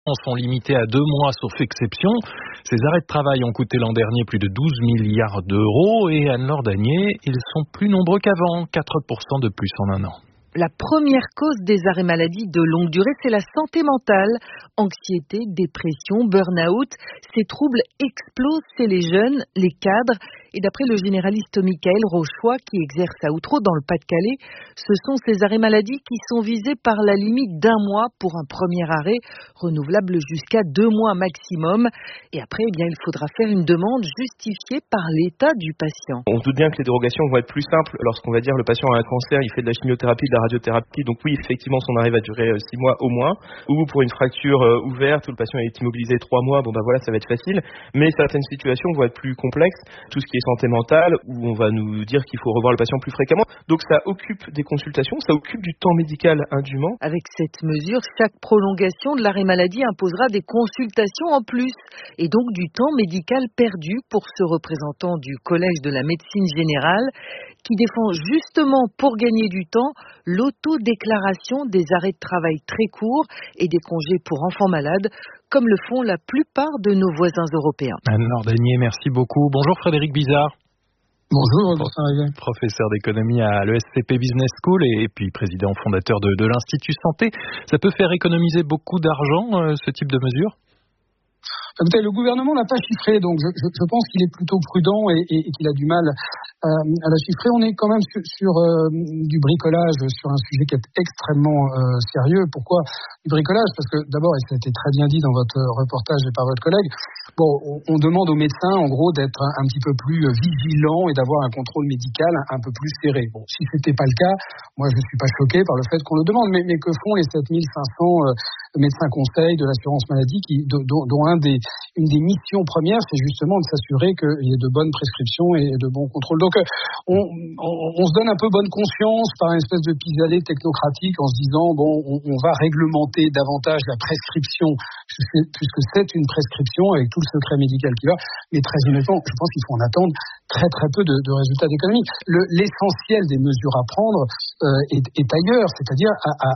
sont limités à 2 mois sauf exception. Ces arrêts de travail ont coûté l'an dernier plus de 12 milliards d'euros et Anne-Laure Danier, ils sont plus nombreux qu'avant, 4% de plus en un an. La première cause des arrêts maladie de longue durée, c'est la santé mentale. Anxiété, dépression, burn-out, ces troubles explosent chez les jeunes, les cadres. Et d'après le généraliste Michael Rochois, qui exerce à Outreau dans le Pas-de-Calais, ce sont ces arrêts maladie qui sont visés par la limite d'1 mois pour un premier arrêt, renouvelable jusqu'à 2 mois maximum. Et après, il faudra faire une demande justifiée par l'état du patient. On se doute bien que les dérogations vont être plus simples lorsqu'on va dire le patient a un cancer, il fait de la chimiothérapie, de la radiothérapie, donc oui, effectivement, son arrêt va durer 6 mois au moins. Ou pour une fracture ouverte où le patient est immobilisé 3 mois, ça va être facile. Mais certaines situations vont être plus complexes. Tout ce qui est santé mentale, où on va nous dire qu'il faut revoir le patient plus fréquemment. Donc ça occupe des consultations, ça occupe du temps médical indûment. Avec cette mesure, chaque prolongation de l'arrêt maladie imposera des consultations en plus et donc du temps médical perdu pour ce représentant du Collège de la médecine générale qui défend justement pour gagner du temps l'autodéclaration des arrêts de travail très courts et des congés pour enfants malades, comme le font la plupart de nos voisins européens. Anne-Laure Danier, merci beaucoup. Bonjour Frédéric Bizard. Bonjour, professeur d'économie à l'ESCP Business School et puis président fondateur de l'Institut Santé. Ça peut faire économiser beaucoup d'argent, ce type de mesure ? Écoutez, le gouvernement n'a pas chiffré, donc je pense qu'il est plutôt prudent et qu'il a du mal à la chiffrer. On est quand même sur du bricolage, sur un sujet qui est extrêmement sérieux. Pourquoi du bricolage ? Parce que d'abord, et ça a été très bien dit dans votre reportage et par votre collègue, on demande aux médecins, en gros, d'être un petit peu plus vigilants et d'avoir un contrôle médical un peu plus serré. Bon, si c'était pas le cas, moi je ne suis pas choqué par le fait qu'on le demande, mais que font les 7500 médecins conseils de l'assurance maladie dont une des missions premières, c'est justement de s'assurer qu'il y ait de bonnes prescriptions et de bons contrôles. Donc, on se donne un peu bonne conscience par une espèce de pis-aller technocratique en se disant, on va réglementer davantage la prescription, puisque c'est une prescription avec tout le secret médical qui va. Mais très honnêtement, je pense qu'il faut en attendre très très peu de résultats d'économie. L'essentiel des mesures à prendre est ailleurs, c'est-à-dire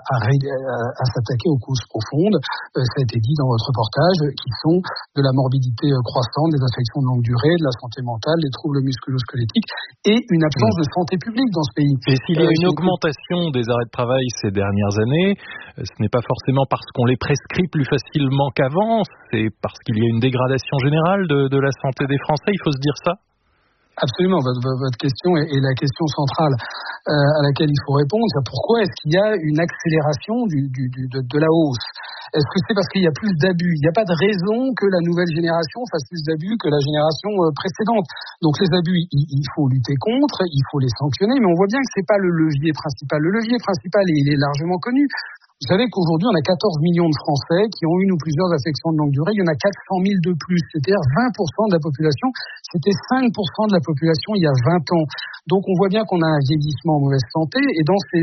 à s'attaquer aux causes profondes. Ça a été dit dans votre reportage, qui sont de la morbidité croissante, des affections de longue durée, de la santé mentale, des troubles musculo-squelettiques et une absence de santé publique dans ce pays. Et s'il y a une augmentation des arrêts de travail ces dernières années, ce n'est pas forcément parce qu'on les prescrit plus facilement qu'avant, c'est parce qu'il y a une dégradation générale de la santé des Français, il faut se dire ça ? Absolument, votre question est la question centrale à laquelle il faut répondre. C'est pourquoi est-ce qu'il y a une accélération de la hausse ? Est-ce que c'est parce qu'il y a plus d'abus ? Il n'y a pas de raison que la nouvelle génération fasse plus d'abus que la génération précédente. Donc les abus, il faut lutter contre, il faut les sanctionner, mais on voit bien que c'est pas le levier principal. Le levier principal, il est largement connu. Vous savez qu'aujourd'hui, on a 14 millions de Français qui ont une ou plusieurs affections de longue durée. Il y en a 400 000 de plus, c'est-à-dire 20% de la population. C'était 5% de la population il y a 20 ans. Donc, on voit bien qu'on a un vieillissement en mauvaise santé. Et dans ces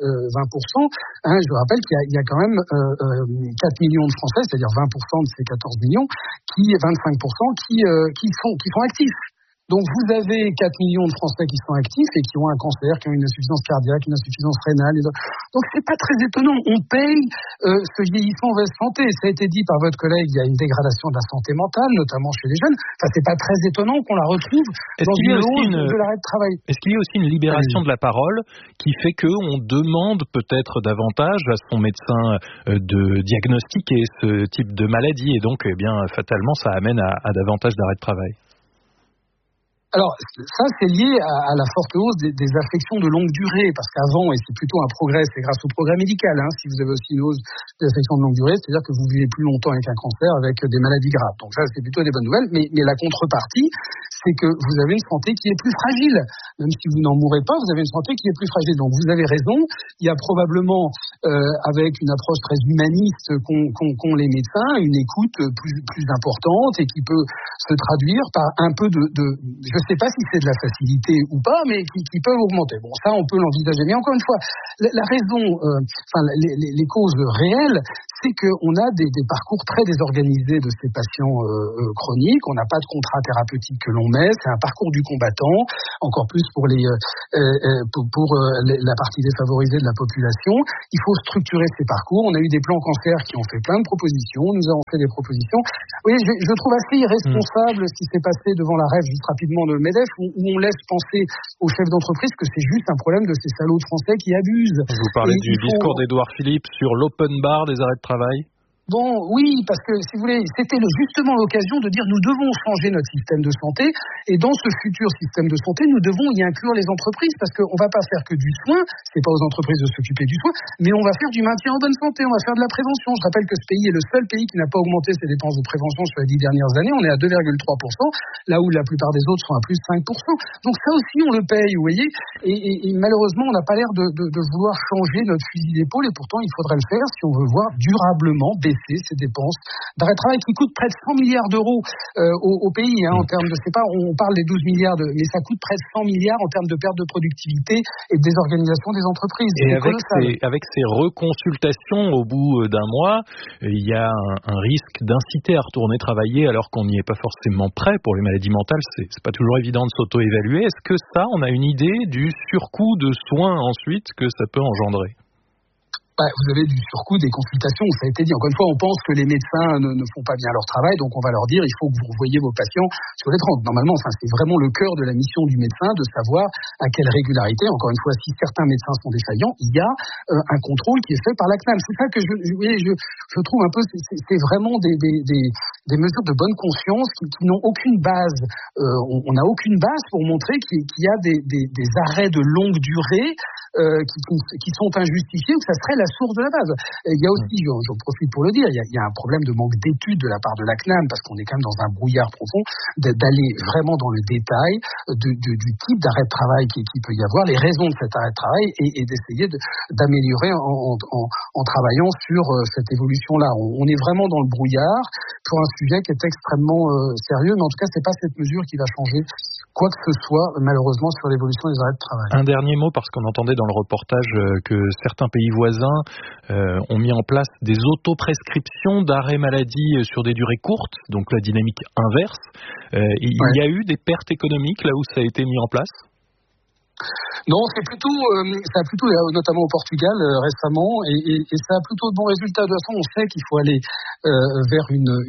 20%, je rappelle qu'il y a quand même 4 millions de Français, c'est-à-dire 20% de ces 14 millions, 25% qui sont actifs. Donc vous avez 4 millions de Français qui sont actifs et qui ont un cancer, qui ont une insuffisance cardiaque, une insuffisance rénale. Donc c'est pas très étonnant. On paye ce vieillissement en mauvaise santé. Ça a été dit par votre collègue, il y a une dégradation de la santé mentale, notamment chez les jeunes. Enfin, c'est pas très étonnant qu'on la retrouve dans une hausse de l'arrêt de travail. Est-ce qu'il y a aussi une libération de la parole qui fait qu'on demande peut-être davantage à son médecin de diagnostiquer ce type de maladie et donc fatalement ça amène à davantage d'arrêt de travail? Alors, ça, c'est lié à la forte hausse des affections de longue durée, parce qu'avant, et c'est plutôt un progrès, c'est grâce au progrès médical, si vous avez aussi une hausse des affections de longue durée, c'est-à-dire que vous vivez plus longtemps avec un cancer, avec des maladies graves. Donc ça, c'est plutôt des bonnes nouvelles, mais la contrepartie, c'est que vous avez une santé qui est plus fragile. Même si vous n'en mourrez pas, vous avez une santé qui est plus fragile. Donc vous avez raison, il y a probablement, avec une approche très humaniste qu'ont les médecins, une écoute plus importante et qui peut se traduire par un peu je ne sais pas si c'est de la facilité ou pas, mais qui peuvent augmenter. Bon, ça, on peut l'envisager. Mais encore une fois, la raison, les causes réelles, c'est qu'on a des parcours très désorganisés de ces patients chroniques. On n'a pas de contrat thérapeutique que l'on promet, c'est un parcours du combattant, encore plus pour la partie défavorisée de la population. Il faut structurer ces parcours. On a eu des plans cancer qui ont fait plein de propositions, nous avons fait des propositions. Oui, je trouve assez irresponsable ce qui s'est passé devant la REF, juste rapidement, de MEDEF, où on laisse penser aux chefs d'entreprise que c'est juste un problème de ces salauds de Français qui abusent. Vous parlez du discours d'Édouard Philippe sur l'open bar des arrêts de travail ? Bon, oui, parce que, si vous voulez, c'était justement l'occasion de dire nous devons changer notre système de santé, et dans ce futur système de santé, nous devons y inclure les entreprises, parce qu'on va pas faire que du soin, c'est pas aux entreprises de s'occuper du soin, mais on va faire du maintien en bonne santé, on va faire de la prévention. Je rappelle que ce pays est le seul pays qui n'a pas augmenté ses dépenses de prévention sur les 10 dernières années, on est à 2,3%, là où la plupart des autres sont à plus de 5%. Donc ça aussi, on le paye, vous voyez, et malheureusement, on n'a pas l'air de vouloir changer notre fusil d'épaule, et pourtant, il faudrait le faire si on veut voir durablement baisser ces dépenses d'arrêt de travail qui coûtent près de 100 milliards d'euros au pays, en termes de, on parle des 12 milliards, mais ça coûte près de 100 milliards en termes de perte de productivité et de désorganisation des entreprises. Et avec ces reconsultations au bout d'un mois, il y a un risque d'inciter à retourner travailler alors qu'on n'y est pas forcément prêt pour les maladies mentales. C'est pas toujours évident de s'auto-évaluer. Est-ce que ça, on a une idée du surcoût de soins ensuite que ça peut engendrer ? Vous avez du surcoût des consultations, ça a été dit. Encore une fois, on pense que les médecins ne font pas bien leur travail, donc on va leur dire il faut que vous revoyiez vos patients sur les 30. Normalement, c'est vraiment le cœur de la mission du médecin de savoir à quelle régularité. Encore une fois, si certains médecins sont défaillants, il y a un contrôle qui est fait par la CNAM. C'est ça que je trouve un peu, c'est vraiment des mesures de bonne conscience qui n'ont aucune base. On n'a aucune base pour montrer qu'il y a des arrêts de longue durée qui sont injustifiés ou que ça serait la source de la base. Et il y a aussi, j'en profite pour le dire, il y a un problème de manque d'études de la part de la CNAM, parce qu'on est quand même dans un brouillard profond, d'aller vraiment dans le détail du type d'arrêt de travail qui peut y avoir, les raisons de cet arrêt de travail, et d'essayer d'améliorer en travaillant sur cette évolution-là. On est vraiment dans le brouillard pour un sujet qui est extrêmement sérieux, mais en tout cas, c'est pas cette mesure qui va changer quoi que ce soit, malheureusement, sur l'évolution des arrêts de travail. Un dernier mot, parce qu'on entendait dans le reportage que certains pays voisins ont mis en place des autoprescriptions d'arrêt maladie sur des durées courtes, donc la dynamique inverse. Il y a eu des pertes économiques là où ça a été mis en place ? Non, ça a plutôt, notamment au Portugal récemment, et ça a plutôt de bons résultats. De toute façon, on sait qu'il faut aller vers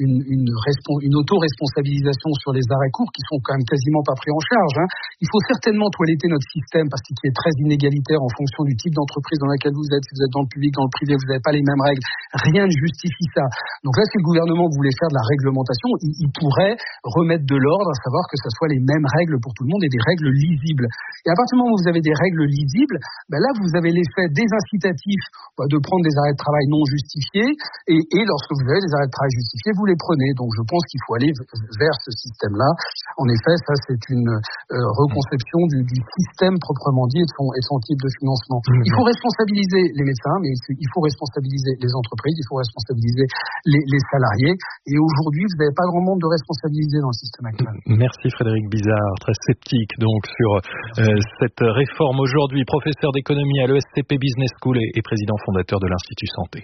une auto-responsabilisation sur les arrêts courts qui sont quand même quasiment pas pris en charge. Il faut certainement toiletter notre système parce qu'il est très inégalitaire en fonction du type d'entreprise dans laquelle vous êtes. Si vous êtes dans le public, dans le privé, vous n'avez pas les mêmes règles. Rien ne justifie ça. Donc là, si le gouvernement voulait faire de la réglementation, il pourrait remettre de l'ordre, à savoir que ce soit les mêmes règles pour tout le monde et des règles lisibles. Et à partir du moment où vous avez des règles lisibles, là vous avez l'effet désincitatif de prendre des arrêts de travail non justifiés, et lorsque vous avez des arrêts de travail justifiés, vous les prenez. Donc je pense qu'il faut aller vers ce système-là. En effet, ça c'est une reconception du système proprement dit et de son type de financement. Il faut responsabiliser les médecins, mais il faut responsabiliser les entreprises, il faut responsabiliser les salariés. Et aujourd'hui, vous n'avez pas grand monde de responsabiliser dans le système actuel. Merci Frédéric Bizard, très sceptique donc sur cette réforme aujourd'hui, professeur d'économie à l'ESCP Business School et président fondateur de l'Institut Santé.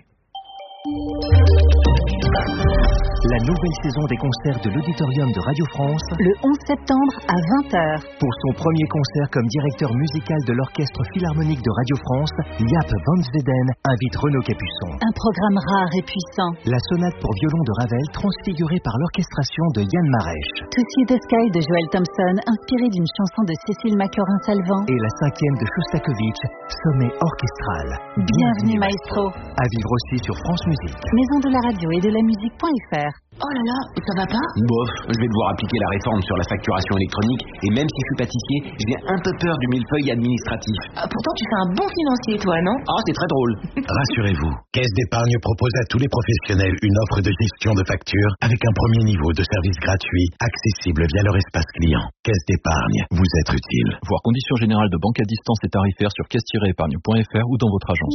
La nouvelle saison des concerts de l'Auditorium de Radio France, le 11 septembre à 20h. Pour son premier concert comme directeur musical de l'Orchestre Philharmonique de Radio France, Jaap van Zweden invite Renaud Capuçon. Un programme rare et puissant. La sonate pour violon de Ravel, transfigurée par l'orchestration de Yann Marèche. To See the Sky de Joel Thompson, inspiré d'une chanson de Cécile Macorin-Salvant. Et la 5e de Shostakovich, Sommet orchestral. Bienvenue maestro. À vivre aussi sur France Musique. Maison de la radio et de la musique.fr. Oh là là, ça va pas ? Bof, je vais devoir appliquer la réforme sur la facturation électronique, et même si je suis pâtissier, j'ai un peu peur du millefeuille administratif. Pourtant tu fais un bon financier toi, non ? Ah, c'est très drôle. Rassurez-vous, Caisse d'Épargne propose à tous les professionnels une offre de gestion de factures avec un premier niveau de service gratuit, accessible via leur espace client. Caisse d'Épargne, vous êtes utile. Voir conditions générales de banque à distance et tarifaires sur caisse-épargne.fr ou dans votre agence.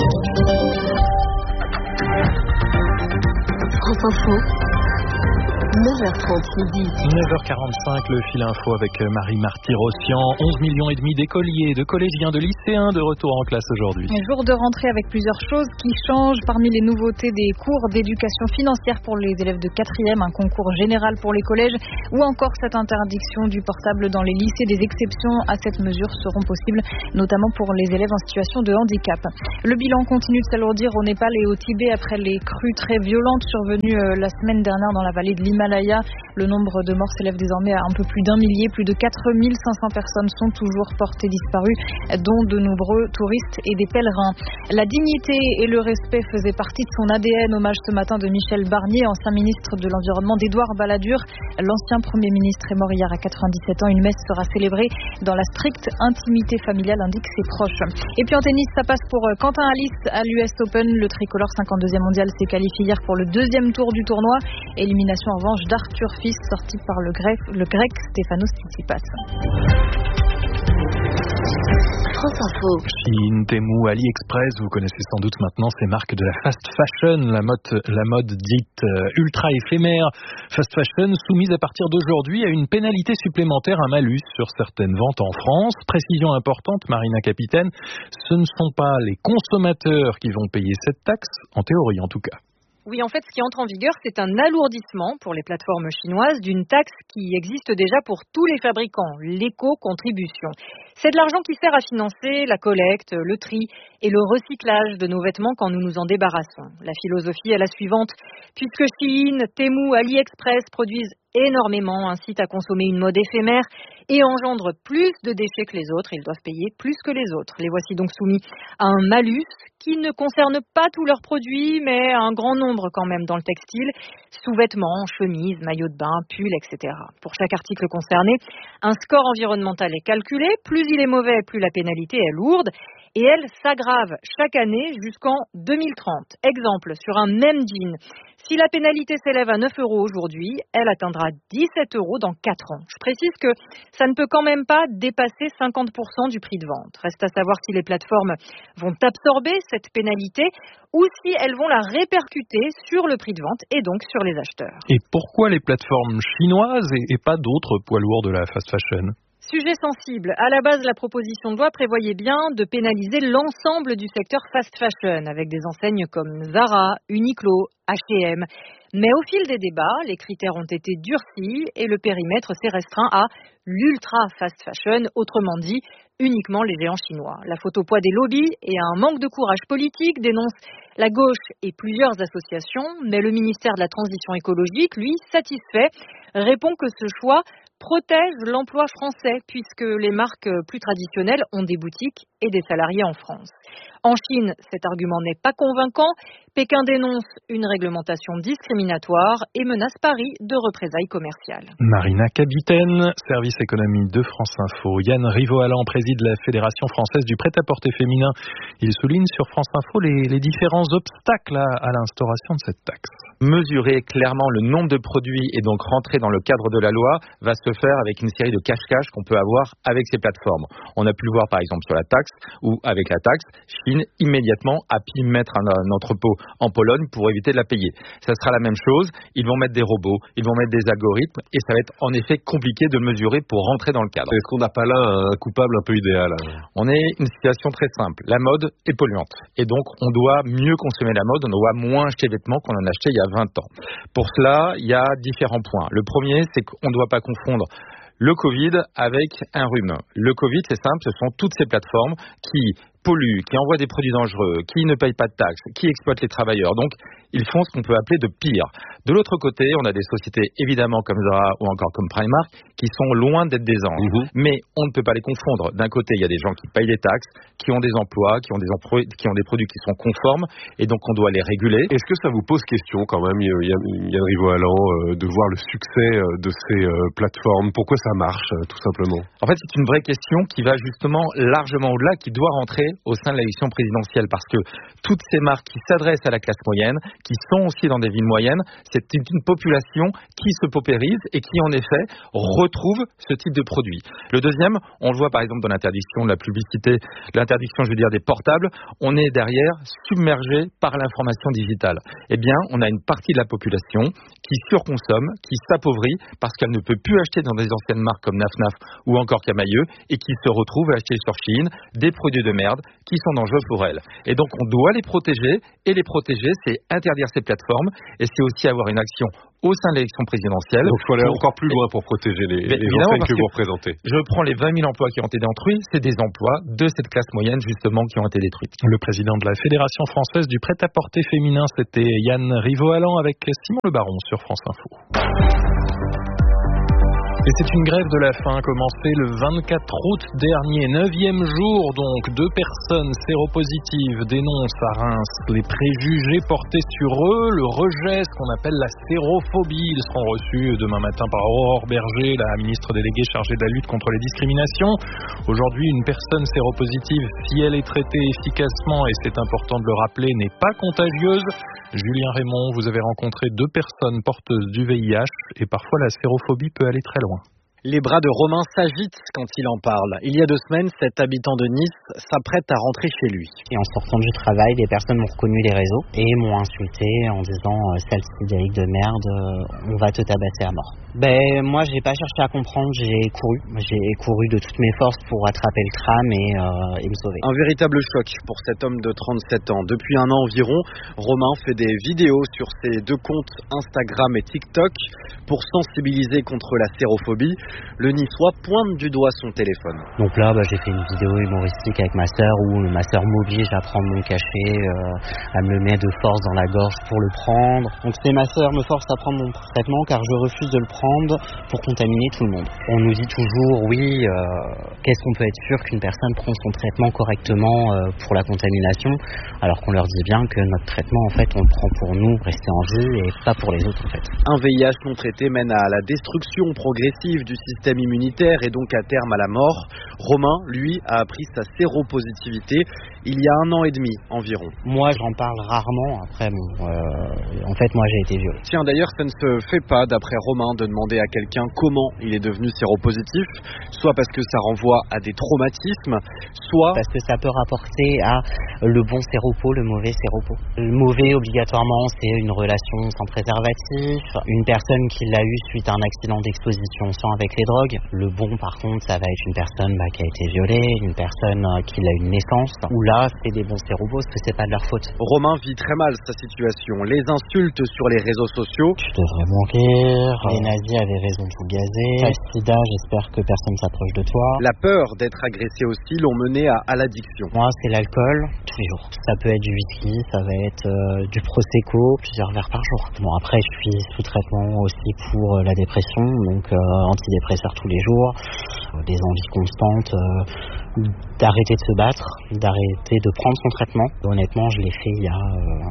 France Info, 9h30 midi. 9h45, le fil info avec Marie Marty-Rossian. 11 millions et demi d'écoliers, de collégiens, de lycéens de retour en classe aujourd'hui. Un jour de rentrée avec plusieurs choses qui changent. Parmi les nouveautés, des cours d'éducation financière pour les élèves de 4e, un concours général pour les collèges ou encore cette interdiction du portable dans les lycées. Des exceptions à cette mesure seront possibles, notamment pour les élèves en situation de handicap. Le bilan continue de s'alourdir au Népal et au Tibet après les crues très violentes survenues la semaine dernière dans la vallée de l'Himalaya. Le nombre de morts s'élève désormais à un peu plus d'1 millier. Plus de 4500 personnes sont toujours portées disparues, dont de nombreux touristes et des pèlerins. La dignité et le respect faisaient partie de son ADN. Hommage ce matin de Michel Barnier, ancien ministre de l'Environnement, d'Édouard Balladur. L'ancien Premier ministre est mort hier à 97 ans. Une messe sera célébrée dans la stricte intimité familiale, indiquent ses proches. Et puis en tennis, ça passe pour Quentin Halys à l'US Open. Le tricolore 52e mondial s'est qualifié hier pour le deuxième tour du tournoi. Élimination en revanche d'Arthur Fils, sorti par le grec Stefanos Tsitsipas. France Info. Chine, Temu, AliExpress, vous connaissez sans doute maintenant ces marques de la fast fashion, la mode dite ultra éphémère. Fast fashion soumise à partir d'aujourd'hui à une pénalité supplémentaire, un malus sur certaines ventes en France. Précision importante, Marina Capitaine, ce ne sont pas les consommateurs qui vont payer cette taxe, en théorie en tout cas. Oui, en fait, ce qui entre en vigueur, c'est un alourdissement pour les plateformes chinoises d'une taxe qui existe déjà pour tous les fabricants, l'éco-contribution. C'est de l'argent qui sert à financer la collecte, le tri et le recyclage de nos vêtements quand nous nous en débarrassons. La philosophie est la suivante. Puisque Chine, Temu, AliExpress produisent énormément, incitent à consommer une mode éphémère et engendrent plus de déchets que les autres, ils doivent payer plus que les autres. Les voici donc soumis à un malus qui ne concerne pas tous leurs produits, mais un grand nombre quand même dans le textile, sous-vêtements, chemises, maillots de bain, pulls, etc. Pour chaque article concerné, un score environnemental est calculé. Plus il est mauvais, plus la pénalité est lourde. Et elle s'aggrave chaque année jusqu'en 2030. Exemple, sur un même jean, si la pénalité s'élève à 9 € aujourd'hui, elle atteindra 17 € dans 4 ans. Je précise que ça ne peut quand même pas dépasser 50% du prix de vente. Reste à savoir si les plateformes vont absorber cette pénalité ou si elles vont la répercuter sur le prix de vente et donc sur les acheteurs. Et pourquoi les plateformes chinoises et pas d'autres poids lourds de la fast fashion ? Sujet sensible. À la base, la proposition de loi prévoyait bien de pénaliser l'ensemble du secteur fast fashion avec des enseignes comme Zara, Uniqlo, H&M. Mais au fil des débats, les critères ont été durcis et le périmètre s'est restreint à l'ultra fast fashion, autrement dit uniquement les géants chinois. La faute au poids des lobbies et à un manque de courage politique dénonce la gauche et plusieurs associations, mais le ministère de la Transition écologique, lui, satisfait, répond que ce choix protège l'emploi français puisque les marques plus traditionnelles ont des boutiques et des salariés en France. En Chine, cet argument n'est pas convaincant. Pékin dénonce une réglementation discriminatoire et menace Paris de représailles commerciales. Marina Capitaine, service économie de France Info. Yann Rivoalan préside la Fédération française du prêt-à-porter féminin. Il souligne sur France Info les différents obstacles à l'instauration de cette taxe. Mesurer clairement le nombre de produits et donc rentrer dans le cadre de la loi va se faire avec une série de cache-cache qu'on peut avoir avec ces plateformes. On a pu le voir par exemple sur la taxe ou avec la taxe, Chine immédiatement a pu mettre un entrepôt en Pologne pour éviter de la payer. Ça sera la même chose, ils vont mettre des robots, ils vont mettre des algorithmes et ça va être en effet compliqué de mesurer pour rentrer dans le cadre. Est-ce qu'on n'a pas là un coupable un peu idéal ? On est une situation très simple, la mode est polluante et donc on doit mieux consommer la mode, on doit moins acheter des vêtements qu'on en achetait il y a 20 ans. Pour cela, il y a différents points. Le premier, c'est qu'on ne doit pas confondre le Covid avec un rhume. Le Covid, c'est simple, ce sont toutes ces plateformes qui polluent, qui envoient des produits dangereux, qui ne payent pas de taxes, qui exploitent les travailleurs. Donc, ils font ce qu'on peut appeler de pire. De l'autre côté, on a des sociétés évidemment comme Zara ou encore comme Primark qui sont loin d'être des anges. Mais on ne peut pas les confondre. D'un côté, il y a des gens qui payent des taxes, qui ont des emplois, qui ont des produits qui sont conformes et donc on doit les réguler. Est-ce que ça vous pose question quand même, Yann Rivoalan, de voir le succès de ces plateformes ? Pourquoi ça marche, tout simplement ? En fait, c'est une vraie question qui va justement largement au-delà, qui doit rentrer au sein de l'élection présidentielle parce que toutes ces marques qui s'adressent à la classe moyenne, qui sont aussi dans des villes moyennes, c'est une population qui se paupérise et qui en effet retrouve ce type de produit. Le deuxième, on le voit par exemple dans l'interdiction de la publicité, l'interdiction des portables, on est derrière submergé par l'information digitale. Eh bien, on a une partie de la population qui surconsomme, qui s'appauvrit parce qu'elle ne peut plus acheter dans des anciennes marques comme Naf ou encore Camailleux et qui se retrouve à acheter sur Chine des produits de merde qui sont dangereux pour elle. Et donc, on doit les protéger et les protéger, c'est interdire ces plateformes et c'est aussi avoir une action au sein de l'élection présidentielle. Donc il faut aller encore plus loin pour protéger les enseignes que vous représentez. Je prends les 20 000 emplois qui ont été détruits, c'est des emplois de cette classe moyenne justement qui ont été détruits. Le président de la Fédération française du prêt-à-porter féminin, c'était Yann Rivaud-Allan avec Simon Le Baron sur France Info. Et c'est une grève de la faim commencée le 24 août dernier, 9e jour donc. 2 personnes séropositives dénoncent à Reims les préjugés portés sur eux, le rejet, ce qu'on appelle la sérophobie. Ils seront reçus demain matin par Aurore Berger, la ministre déléguée chargée de la lutte contre les discriminations. Aujourd'hui, une personne séropositive, si elle est traitée efficacement, et c'est important de le rappeler, n'est pas contagieuse. Julien Raymond, vous avez rencontré 2 personnes porteuses du VIH et parfois la sérophobie peut aller très loin. Les bras de Romain s'agitent quand il en parle. Il y a 2 semaines, cet habitant de Nice s'apprête à rentrer chez lui. Et en sortant du travail, des personnes m'ont reconnu les réseaux et m'ont insulté en disant « celle-ci d'Éric de merde, on va te tabasser à mort ». Moi, j'ai pas cherché à comprendre, j'ai couru de toutes mes forces pour attraper le tram et me sauver. Un véritable choc pour cet homme de 37 ans. Depuis 1 an environ, Romain fait des vidéos sur ses 2 comptes Instagram et TikTok pour sensibiliser contre la sérophobie. Le Niçois pointe du doigt son téléphone. Donc là, j'ai fait une vidéo humoristique avec ma sœur où ma sœur m'oblige à prendre mon cachet, à me le mettre de force dans la gorge pour le prendre. Donc c'est ma sœur me force à prendre mon traitement car je refuse de le prendre pour contaminer tout le monde. On nous dit toujours, oui, qu'est-ce qu'on peut être sûr qu'une personne prend son traitement correctement pour la contamination, alors qu'on leur dit bien que notre traitement, en fait, on le prend pour nous, rester en vie et pas pour les autres, en fait. Un VIH non traité mène à la destruction progressive du système immunitaire et donc à terme à la mort. Romain, lui, a appris sa séropositivité il y a 1 an et demi environ. Moi, j'en parle rarement. Après, en fait, moi, j'ai été violé. Tiens, d'ailleurs, ça ne se fait pas, d'après Romain, de demander à quelqu'un comment il est devenu séropositif, soit parce que ça renvoie à des traumatismes, soit parce que ça peut rapporter à le bon séropo, le mauvais séropo. Le mauvais, obligatoirement, c'est une relation sans préservatif, une personne qui l'a eu suite à un accident d'exposition sans avec les drogues. Le bon, par contre, ça va être une personne qui a été violée, une personne qui a une naissance, où là, c'est des bons séropos, parce que c'est pas de leur faute. Romain vit très mal sa situation. Les insultes sur les réseaux sociaux. Tu devrais mourir. Les nazis avaient raison de vous gazer. T'as le sida, j'espère que personne s'approche de toi. La peur d'être agressé aussi l'ont mené à l'addiction. Moi, c'est l'alcool, tous les jours. Ça peut être du whisky, ça va être du prosecco, plusieurs verres par jour. Bon, après, je suis sous traitement aussi pour la dépression, donc antidépresseurs tous les jours, des envies constantes d'arrêter de se battre, d'arrêter de prendre son traitement. Honnêtement, je l'ai fait il y a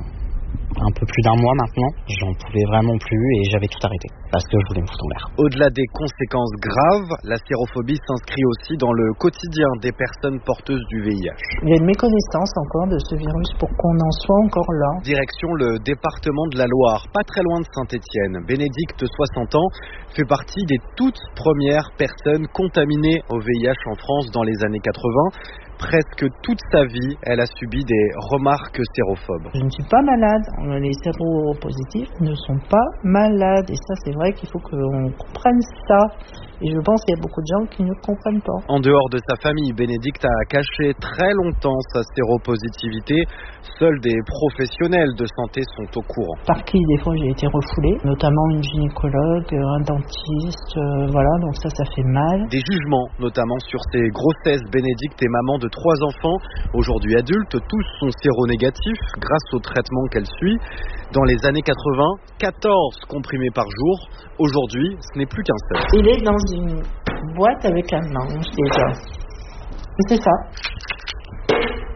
un peu plus d'1 mois maintenant. J'en pouvais vraiment plus et j'avais tout arrêté parce que je voulais me foutre en l'air. Au-delà des conséquences graves, la sérophobie s'inscrit aussi dans le quotidien des personnes porteuses du VIH. Il y a une méconnaissance encore de ce virus pour qu'on en soit encore là. Direction le département de la Loire, pas très loin de Saint-Étienne. Bénédicte, 60 ans, fait partie des toutes premières personnes contaminées au VIH en France dans les années 80. Presque toute sa vie, elle a subi des remarques sérophobes. Je ne suis pas malade. Les séropositifs ne sont pas malades. Et ça, c'est vrai qu'il faut qu'on comprenne ça. Et je pense qu'il y a beaucoup de gens qui ne comprennent pas. En dehors de sa famille, Bénédicte a caché très longtemps sa séropositivité. Seuls des professionnels de santé sont au courant. Par qui, des fois, j'ai été refoulée, notamment une gynécologue, un dentiste, voilà, donc ça fait mal. Des jugements, notamment sur ses grossesses. Bénédicte est maman de 3 enfants, aujourd'hui adultes, tous sont séronégatifs grâce au traitement qu'elle suit. Dans les années 80, 14 comprimés par jour. Aujourd'hui, ce n'est plus qu'un seul. Il est dans une boîte avec un ange déjà. Et c'est ça.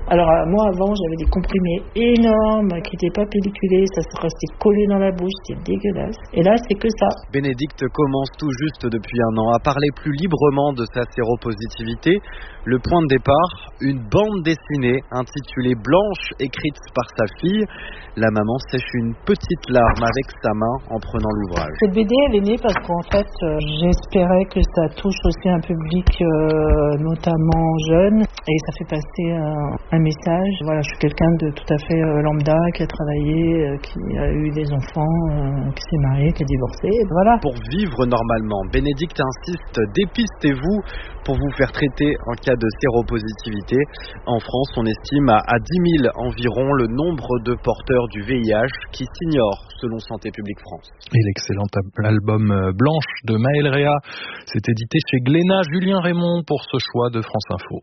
Alors moi avant j'avais des comprimés énormes qui n'étaient pas pelliculés, ça se restait collé dans la bouche, c'était dégueulasse. Et là c'est que ça. Bénédicte commence tout juste depuis un an à parler plus librement de sa séropositivité. Le point de départ, une bande dessinée intitulée Blanche, écrite par sa fille. La maman sèche une petite larme avec sa main en prenant l'ouvrage. Cette BD elle est née parce qu'en fait j'espérais que ça touche aussi un public notamment jeune et ça fait passer un message. Voilà, je suis quelqu'un de tout à fait lambda qui a travaillé, qui a eu des enfants, qui s'est marié, qui a divorcé. Voilà. Pour vivre normalement, Bénédicte insiste, dépistez-vous pour vous faire traiter en cas de séropositivité. En France, on estime à 10 000 environ le nombre de porteurs du VIH qui s'ignorent selon Santé publique France. Et l'excellent album Blanche de Maël Réa, c'est édité chez Glénat. Julien Raymond pour ce choix de France Info.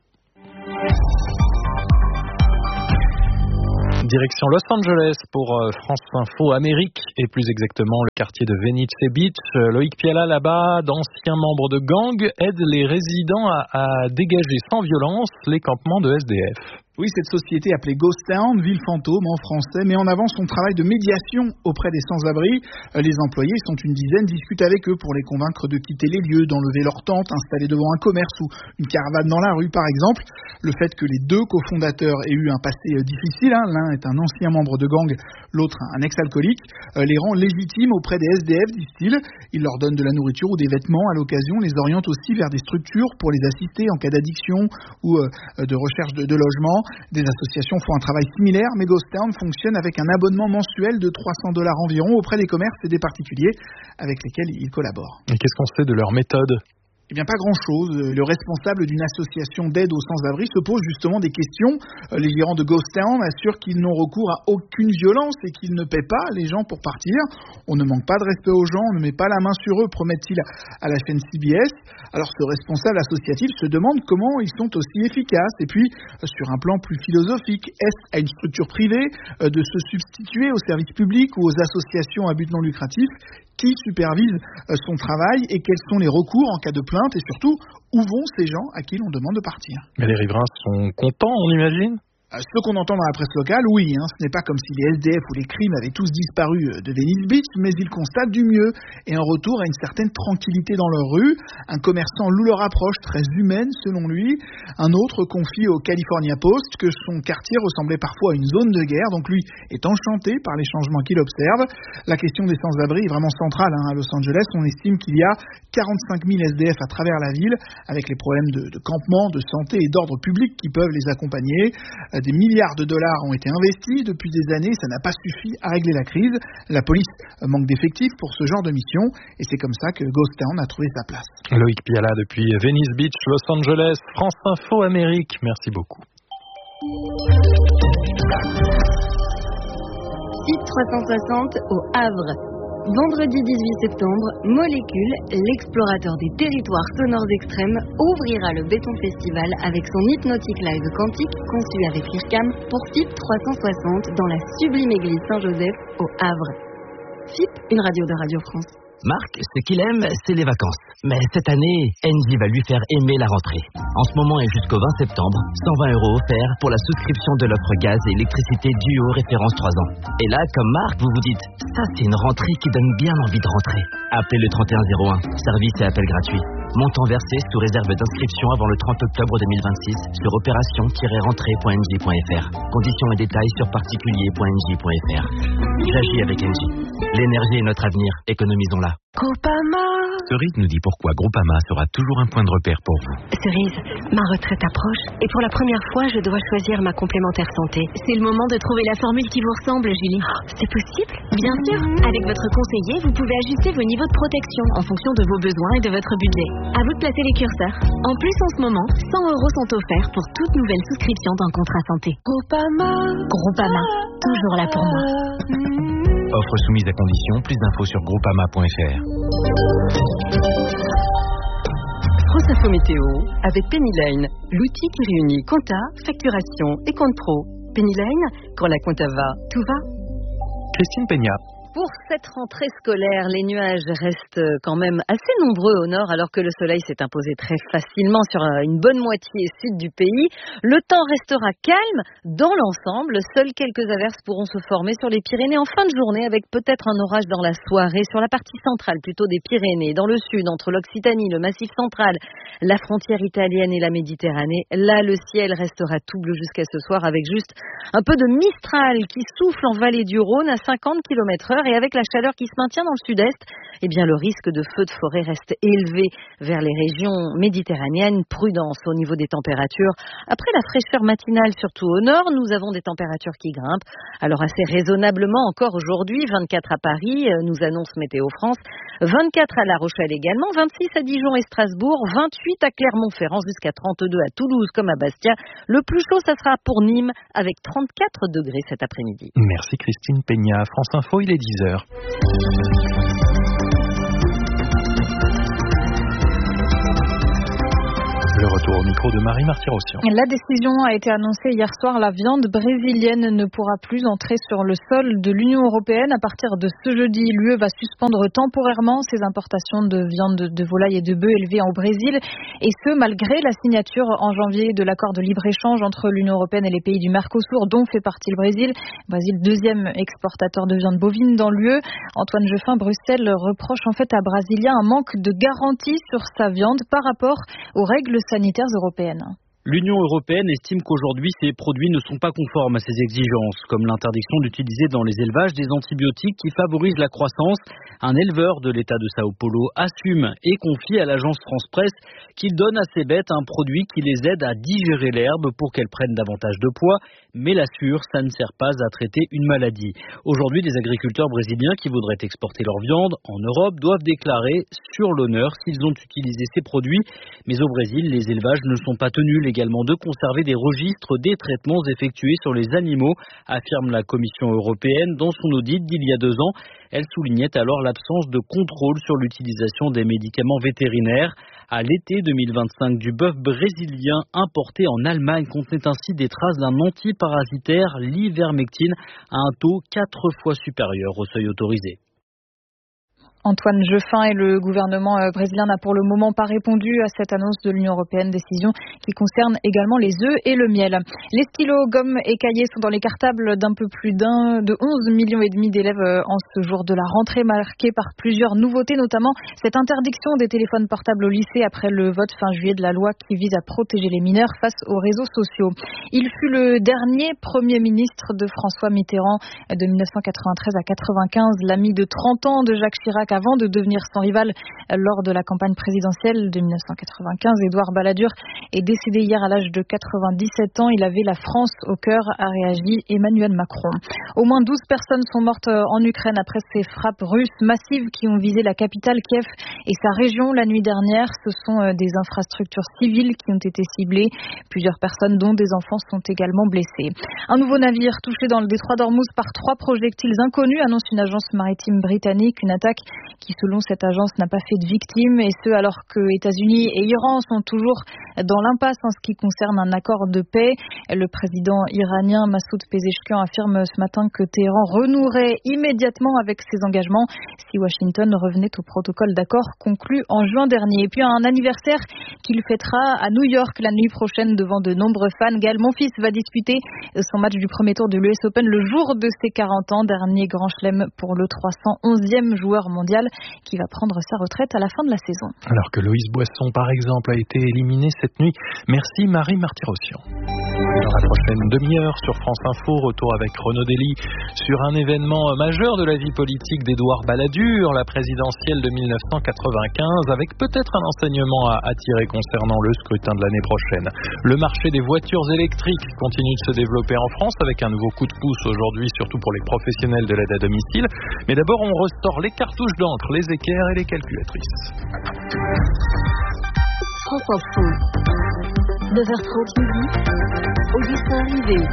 Direction Los Angeles pour France Info Amérique et plus exactement le quartier de Venice Beach. Loïc Piala là-bas, d'anciens membres de gangs, aide les résidents à dégager sans violence les campements de SDF. Oui, cette société appelée Ghost Town, ville fantôme en français, met en avant son travail de médiation auprès des sans-abri. Les employés, sont une dizaine, discutent avec eux pour les convaincre de quitter les lieux, d'enlever leur tente installée devant un commerce ou une caravane dans la rue par exemple. Le fait que les deux cofondateurs aient eu un passé difficile, l'un est un ancien membre de gang, l'autre un ex-alcoolique, les rend légitimes auprès des SDF, disent-ils. Ils leur donnent de la nourriture ou des vêtements à l'occasion, les orientent aussi vers des structures pour les assister en cas d'addiction ou de recherche de logement. Des associations font un travail similaire, mais Ghost Town fonctionne avec un abonnement mensuel de $300 environ auprès des commerces et des particuliers avec lesquels ils collaborent. Et qu'est-ce qu'on sait de leur méthode ? Eh bien, pas grand-chose. Le responsable d'une association d'aide aux sans-abri se pose justement des questions. Les gérants de Ghost Town assurent qu'ils n'ont recours à aucune violence et qu'ils ne paient pas les gens pour partir. On ne manque pas de respect aux gens, on ne met pas la main sur eux, promettent-ils à la chaîne CBS. Alors, ce responsable associatif se demande comment ils sont aussi efficaces. Et puis, sur un plan plus philosophique, est-ce à une structure privée de se substituer aux services publics ou aux associations à but non lucratif ? Qui supervise son travail et quels sont les recours en cas de plainte et surtout, où vont ces gens à qui l'on demande de partir ? Mais les riverains sont contents, on imagine ? Ce qu'on entend dans la presse locale, oui, ce n'est pas comme si les SDF ou les crimes avaient tous disparu de Venice Beach, mais ils constatent du mieux et un retour à une certaine tranquillité dans leur rue. Un commerçant loue leur approche très humaine selon lui. Un autre confie au California Post que son quartier ressemblait parfois à une zone de guerre, donc lui est enchanté par les changements qu'il observe. La question des sans-abri est vraiment centrale à Los Angeles. On estime qu'il y a 45 000 SDF à travers la ville, avec les problèmes de campement, de santé et d'ordre public qui peuvent les accompagner. Des milliards de dollars ont été investis depuis des années, ça n'a pas suffi à régler la crise. La police manque d'effectifs pour ce genre de mission et c'est comme ça que Ghost Town a trouvé sa place. Loïc Piala depuis Venice Beach, Los Angeles, France Info Amérique, merci beaucoup. Site 360 au Havre. Vendredi 18 septembre, Molécule, l'explorateur des territoires sonores extrêmes, ouvrira le Béton Festival avec son hypnotique live quantique conçu avec l'IRCAM pour FIP 360 dans la sublime église Saint-Joseph au Havre. FIP, une radio de Radio France. Marc, ce qu'il aime, c'est les vacances. Mais cette année, Engie va lui faire aimer la rentrée. En ce moment et jusqu'au 20 septembre, 120 € offerts pour la souscription de l'offre gaz et électricité duo référence 3 ans. Et là, comme Marc, vous vous dites, ça c'est une rentrée qui donne bien envie de rentrer. Appelez le 3101, service et appel gratuit. Montant versé sous réserve d'inscription avant le 30 octobre 2026 sur opération-rentrée.engie.fr. Conditions et détails sur particulier.engie.fr. J'agis avec Engie. L'énergie est notre avenir, économisons-la. Groupama. Cerise nous dit pourquoi Groupama sera toujours un point de repère pour vous. Cerise, ma retraite approche et pour la première fois, je dois choisir ma complémentaire santé. C'est le moment de trouver la formule qui vous ressemble, Julie. C'est possible ? Bien sûr. Avec votre conseiller, vous pouvez ajuster vos niveaux de protection en fonction de vos besoins et de votre budget. À vous de placer les curseurs. En plus, en ce moment, 100 € sont offerts pour toute nouvelle souscription d'un contrat santé. Groupama, toujours là pour moi. Offre soumise à condition, plus d'infos sur groupama.fr. France Info Météo avec Penny Lane, l'outil qui réunit compta, facturation et compte pro. Penny Lane, quand la compta va, tout va. Christine Peña. Pour cette rentrée scolaire, les nuages restent quand même assez nombreux au nord alors que le soleil s'est imposé très facilement sur une bonne moitié sud du pays. Le temps restera calme dans l'ensemble. Seules quelques averses pourront se former sur les Pyrénées en fin de journée avec peut-être un orage dans la soirée sur la partie centrale plutôt des Pyrénées. Dans le sud, entre l'Occitanie, le Massif central, la frontière italienne et la Méditerranée, là le ciel restera tout bleu jusqu'à ce soir avec juste un peu de Mistral qui souffle en vallée du Rhône à 50 km/h. Et avec la chaleur qui se maintient dans le sud-est, eh bien le risque de feux de forêt reste élevé vers les régions méditerranéennes. Prudence au niveau des températures. Après la fraîcheur matinale, surtout au nord, nous avons des températures qui grimpent. Alors assez raisonnablement encore aujourd'hui, 24 à Paris, nous annonce Météo France, 24 à La Rochelle également, 26 à Dijon et Strasbourg, 28 à Clermont-Ferrand, jusqu'à 32 à Toulouse comme à Bastia. Le plus chaud, ça sera pour Nîmes avec 34 degrés cet après-midi. Merci Christine Peña. France Info, il est 10h. Le retour au micro de Marie Marty-Rossian. La décision a été annoncée hier soir. La viande brésilienne ne pourra plus entrer sur le sol de l'Union européenne. À partir de ce jeudi, l'UE va suspendre temporairement ses importations de viande de volaille et de bœuf élevés au Brésil. Et ce, malgré la signature en janvier de l'accord de libre-échange entre l'Union européenne et les pays du Mercosur, dont fait partie le Brésil. Brésil, deuxième exportateur de viande bovine dans l'UE. Antoine Jeffin, Bruxelles reproche en fait à Brasilia un manque de garantie sur sa viande par rapport aux règles sanitaires européennes. L'Union européenne estime qu'aujourd'hui, ces produits ne sont pas conformes à ces exigences, comme l'interdiction d'utiliser dans les élevages des antibiotiques qui favorisent la croissance. Un éleveur de l'État de Sao Paulo assume et confie à l'agence France-Presse qu'il donne à ses bêtes un produit qui les aide à digérer l'herbe pour qu'elles prennent davantage de poids, mais l'assure, ça ne sert pas à traiter une maladie. Aujourd'hui, des agriculteurs brésiliens qui voudraient exporter leur viande en Europe doivent déclarer sur l'honneur s'ils ont utilisé ces produits, mais au Brésil, les élevages ne sont pas tenus également de conserver des registres des traitements effectués sur les animaux, affirme la Commission européenne dans son audit d'il y a 2 ans. Elle soulignait alors l'absence de contrôle sur l'utilisation des médicaments vétérinaires. À l'été 2025, du bœuf brésilien importé en Allemagne contenait ainsi des traces d'un antiparasitaire, l'ivermectine, à un taux 4 fois supérieur au seuil autorisé. Antoine Jeffin et le gouvernement brésilien n'a pour le moment pas répondu à cette annonce de l'Union européenne, décision qui concerne également les œufs et le miel. Les stylos, gommes et cahiers sont dans les cartables d'un peu plus de 11,5 millions d'élèves en ce jour de la rentrée, marquée par plusieurs nouveautés, notamment cette interdiction des téléphones portables au lycée après le vote fin juillet de la loi qui vise à protéger les mineurs face aux réseaux sociaux. Il fut le dernier Premier ministre de François Mitterrand de 1993 à 95, l'ami de 30 ans de Jacques Chirac avant de devenir son rival lors de la campagne présidentielle de 1995. Édouard Balladur est décédé hier à l'âge de 97 ans. Il avait la France au cœur, a réagi Emmanuel Macron. Au moins 12 personnes sont mortes en Ukraine après ces frappes russes massives qui ont visé la capitale Kiev et sa région la nuit dernière. Ce sont des infrastructures civiles qui ont été ciblées. Plusieurs personnes, dont des enfants, sont également blessées. Un nouveau navire touché dans le détroit d'Ormuz par 3 projectiles inconnus, annonce une agence maritime britannique. Une attaque qui, selon cette agence, n'a pas fait de victimes, et ce alors que États-Unis et Iran sont toujours dans l'impasse en ce qui concerne un accord de paix. Le président iranien Massoud Pezeshkian affirme ce matin que Téhéran renouerait immédiatement avec ses engagements si Washington revenait au protocole d'accord conclu en juin dernier. Et puis un anniversaire qu'il fêtera à New York la nuit prochaine devant de nombreux fans. Gaël Monfils va disputer son match du premier tour de l'US Open le jour de ses 40 ans, dernier grand chelem pour le 311e joueur mondial qui va prendre sa retraite à la fin de la saison. Alors que Loïs Boisson, par exemple, a été éliminé cette nuit. Merci Marie Marty-Rossian. Dans la prochaine demi-heure sur France Info, retour avec Renaud Dely sur un événement majeur de la vie politique d'Édouard Balladur, la présidentielle de 1995, avec peut-être un enseignement à tirer concernant le scrutin de l'année prochaine. Le marché des voitures électriques continue de se développer en France avec un nouveau coup de pouce aujourd'hui, surtout pour les professionnels de l'aide à domicile. Mais d'abord, on ressort les cartouches d'encre, les équerres et les calculatrices. France Info, 9h30 midi, Augustin Rivet.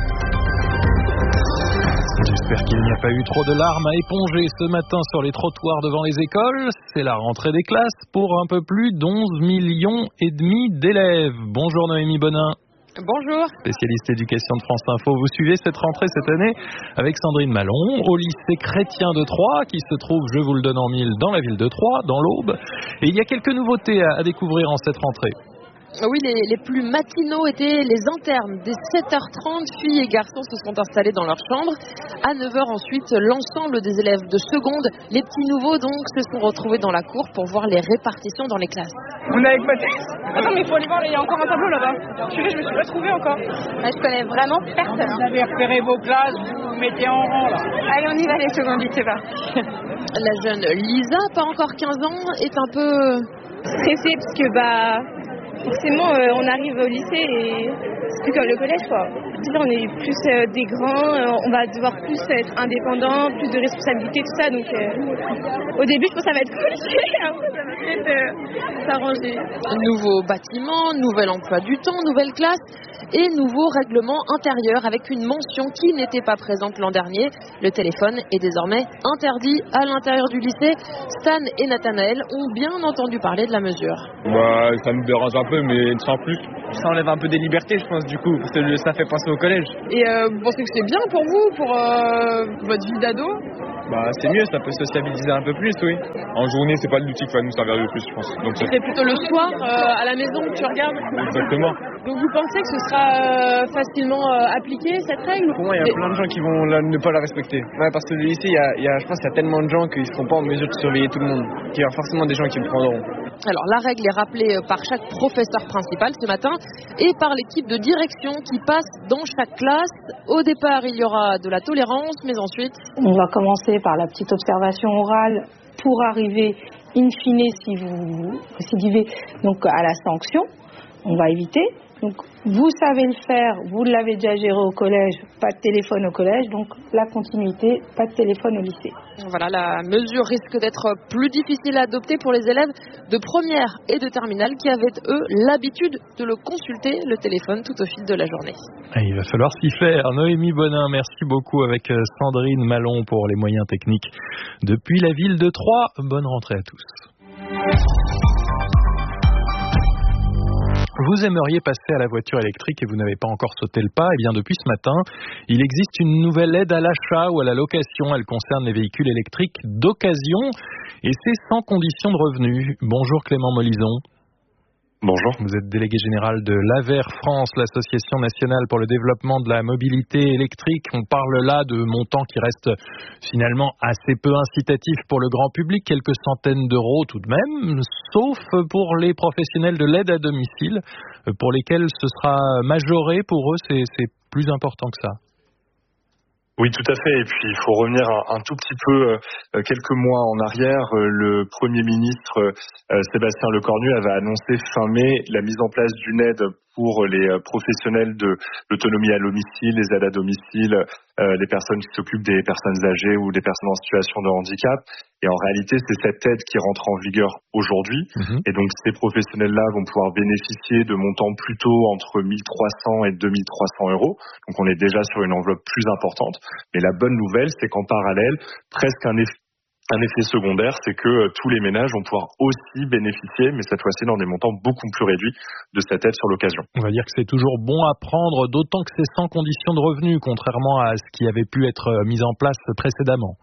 J'espère qu'il n'y a pas eu trop de larmes à éponger ce matin sur les trottoirs devant les écoles. C'est la rentrée des classes pour un peu plus d'11,5 millions d'élèves. Bonjour Noémie Bonin. Bonjour. Spécialiste éducation de France Info. Vous suivez cette rentrée cette année avec Sandrine Malon au lycée chrétien de Troyes qui se trouve, je vous le donne en mille, dans la ville de Troyes, dans l'Aube. Et il y a quelques nouveautés à découvrir en cette rentrée. Oui, les plus matinaux étaient les internes. Dès 7h30, filles et garçons se sont installés dans leur chambre. À 9h ensuite, l'ensemble des élèves de seconde, les petits nouveaux donc, se sont retrouvés dans la cour pour voir les répartitions dans les classes. On est avec Mathis. Attends, mais il faut aller voir, il y a encore un tableau là-bas. Je me suis pas trouvé encore. Je connais vraiment personne. Vous avez repéré vos classes, vous vous mettez en rang là. Allez, on y va les secondes, c'est pas. La jeune Lisa, pas encore 15 ans, est un peu stressée parce que forcément, on arrive au lycée et c'est plus comme le collège, quoi. On est plus des grands, on va devoir plus être indépendant, plus de responsabilités, tout ça. Donc, au début, je pense que ça va être compliqué. Après, ça va peut-être s'arranger. Nouveau bâtiment, nouvel emploi du temps, nouvelle classe et nouveau règlement intérieur avec une mention qui n'était pas présente l'an dernier. Le téléphone est désormais interdit à l'intérieur du lycée. Stan et Nathanaël ont bien entendu parler de la mesure. Ça me dérange un peu, mais sans plus. Ça enlève un peu des libertés, je pense, du coup, parce que ça fait penser au collège. Et vous pensez que c'est bien pour vous, pour votre vie d'ado ? C'est mieux, ça peut sociabiliser un peu plus, oui. En journée, c'est pas l'outil qui va nous servir le plus, je pense. Donc, c'est plutôt le soir, à la maison, que tu regardes ? Exactement. Donc vous pensez que ce sera facilement appliqué, cette règle ? Pour moi, il y a plein de gens qui vont ne pas la respecter. Ouais, parce que le lycée, je pense qu'il y a tellement de gens qu'ils ne seront pas en mesure de surveiller tout le monde. Il y a forcément des gens qui le prendront. Alors la règle est rappelée par chaque professeur principal ce matin et par l'équipe de direction qui passe dans chaque classe. Au départ, il y aura de la tolérance, mais ensuite... On va commencer par la petite observation orale pour arriver, in fine, si vous récidivez, donc à la sanction. On va éviter. Donc, vous savez le faire, vous l'avez déjà géré au collège, pas de téléphone au collège, donc la continuité, pas de téléphone au lycée. Voilà, la mesure risque d'être plus difficile à adopter pour les élèves de première et de terminale qui avaient, eux, l'habitude de le consulter, le téléphone, tout au fil de la journée. Et il va falloir s'y faire. Noémie Bonin, merci beaucoup avec Sandrine Malon pour les moyens techniques. Depuis la ville de Troyes, bonne rentrée à tous. Vous aimeriez passer à la voiture électrique et vous n'avez pas encore sauté le pas, eh bien depuis ce matin, il existe une nouvelle aide à l'achat ou à la location. Elle concerne les véhicules électriques d'occasion et c'est sans condition de revenu. Bonjour Clément Molison. Bonjour. Vous êtes délégué général de l'AVER France, l'Association nationale pour le développement de la mobilité électrique. On parle là de montants qui restent finalement assez peu incitatifs pour le grand public, quelques centaines d'euros tout de même, sauf pour les professionnels de l'aide à domicile, pour lesquels ce sera majoré. Pour eux, c'est plus important que ça. Oui, tout à fait. Et puis, il faut revenir un tout petit peu, quelques mois en arrière. Le Premier ministre Sébastien Lecornu avait annoncé fin mai la mise en place d'une aide pour les professionnels de l'autonomie à domicile, les aides à domicile, les personnes qui s'occupent des personnes âgées ou des personnes en situation de handicap. Et en réalité, c'est cette aide qui rentre en vigueur aujourd'hui. Et donc, ces professionnels-là vont pouvoir bénéficier de montants plutôt entre 1 300 et 2 300 euros. Donc, on est déjà sur une enveloppe plus importante. Mais la bonne nouvelle, c'est qu'en parallèle, presque un effet secondaire, c'est que tous les ménages vont pouvoir aussi bénéficier, mais cette fois-ci dans des montants beaucoup plus réduits, de cette aide sur l'occasion. On va dire que c'est toujours bon à prendre, d'autant que c'est sans condition de revenu, contrairement à ce qui avait pu être mis en place précédemment.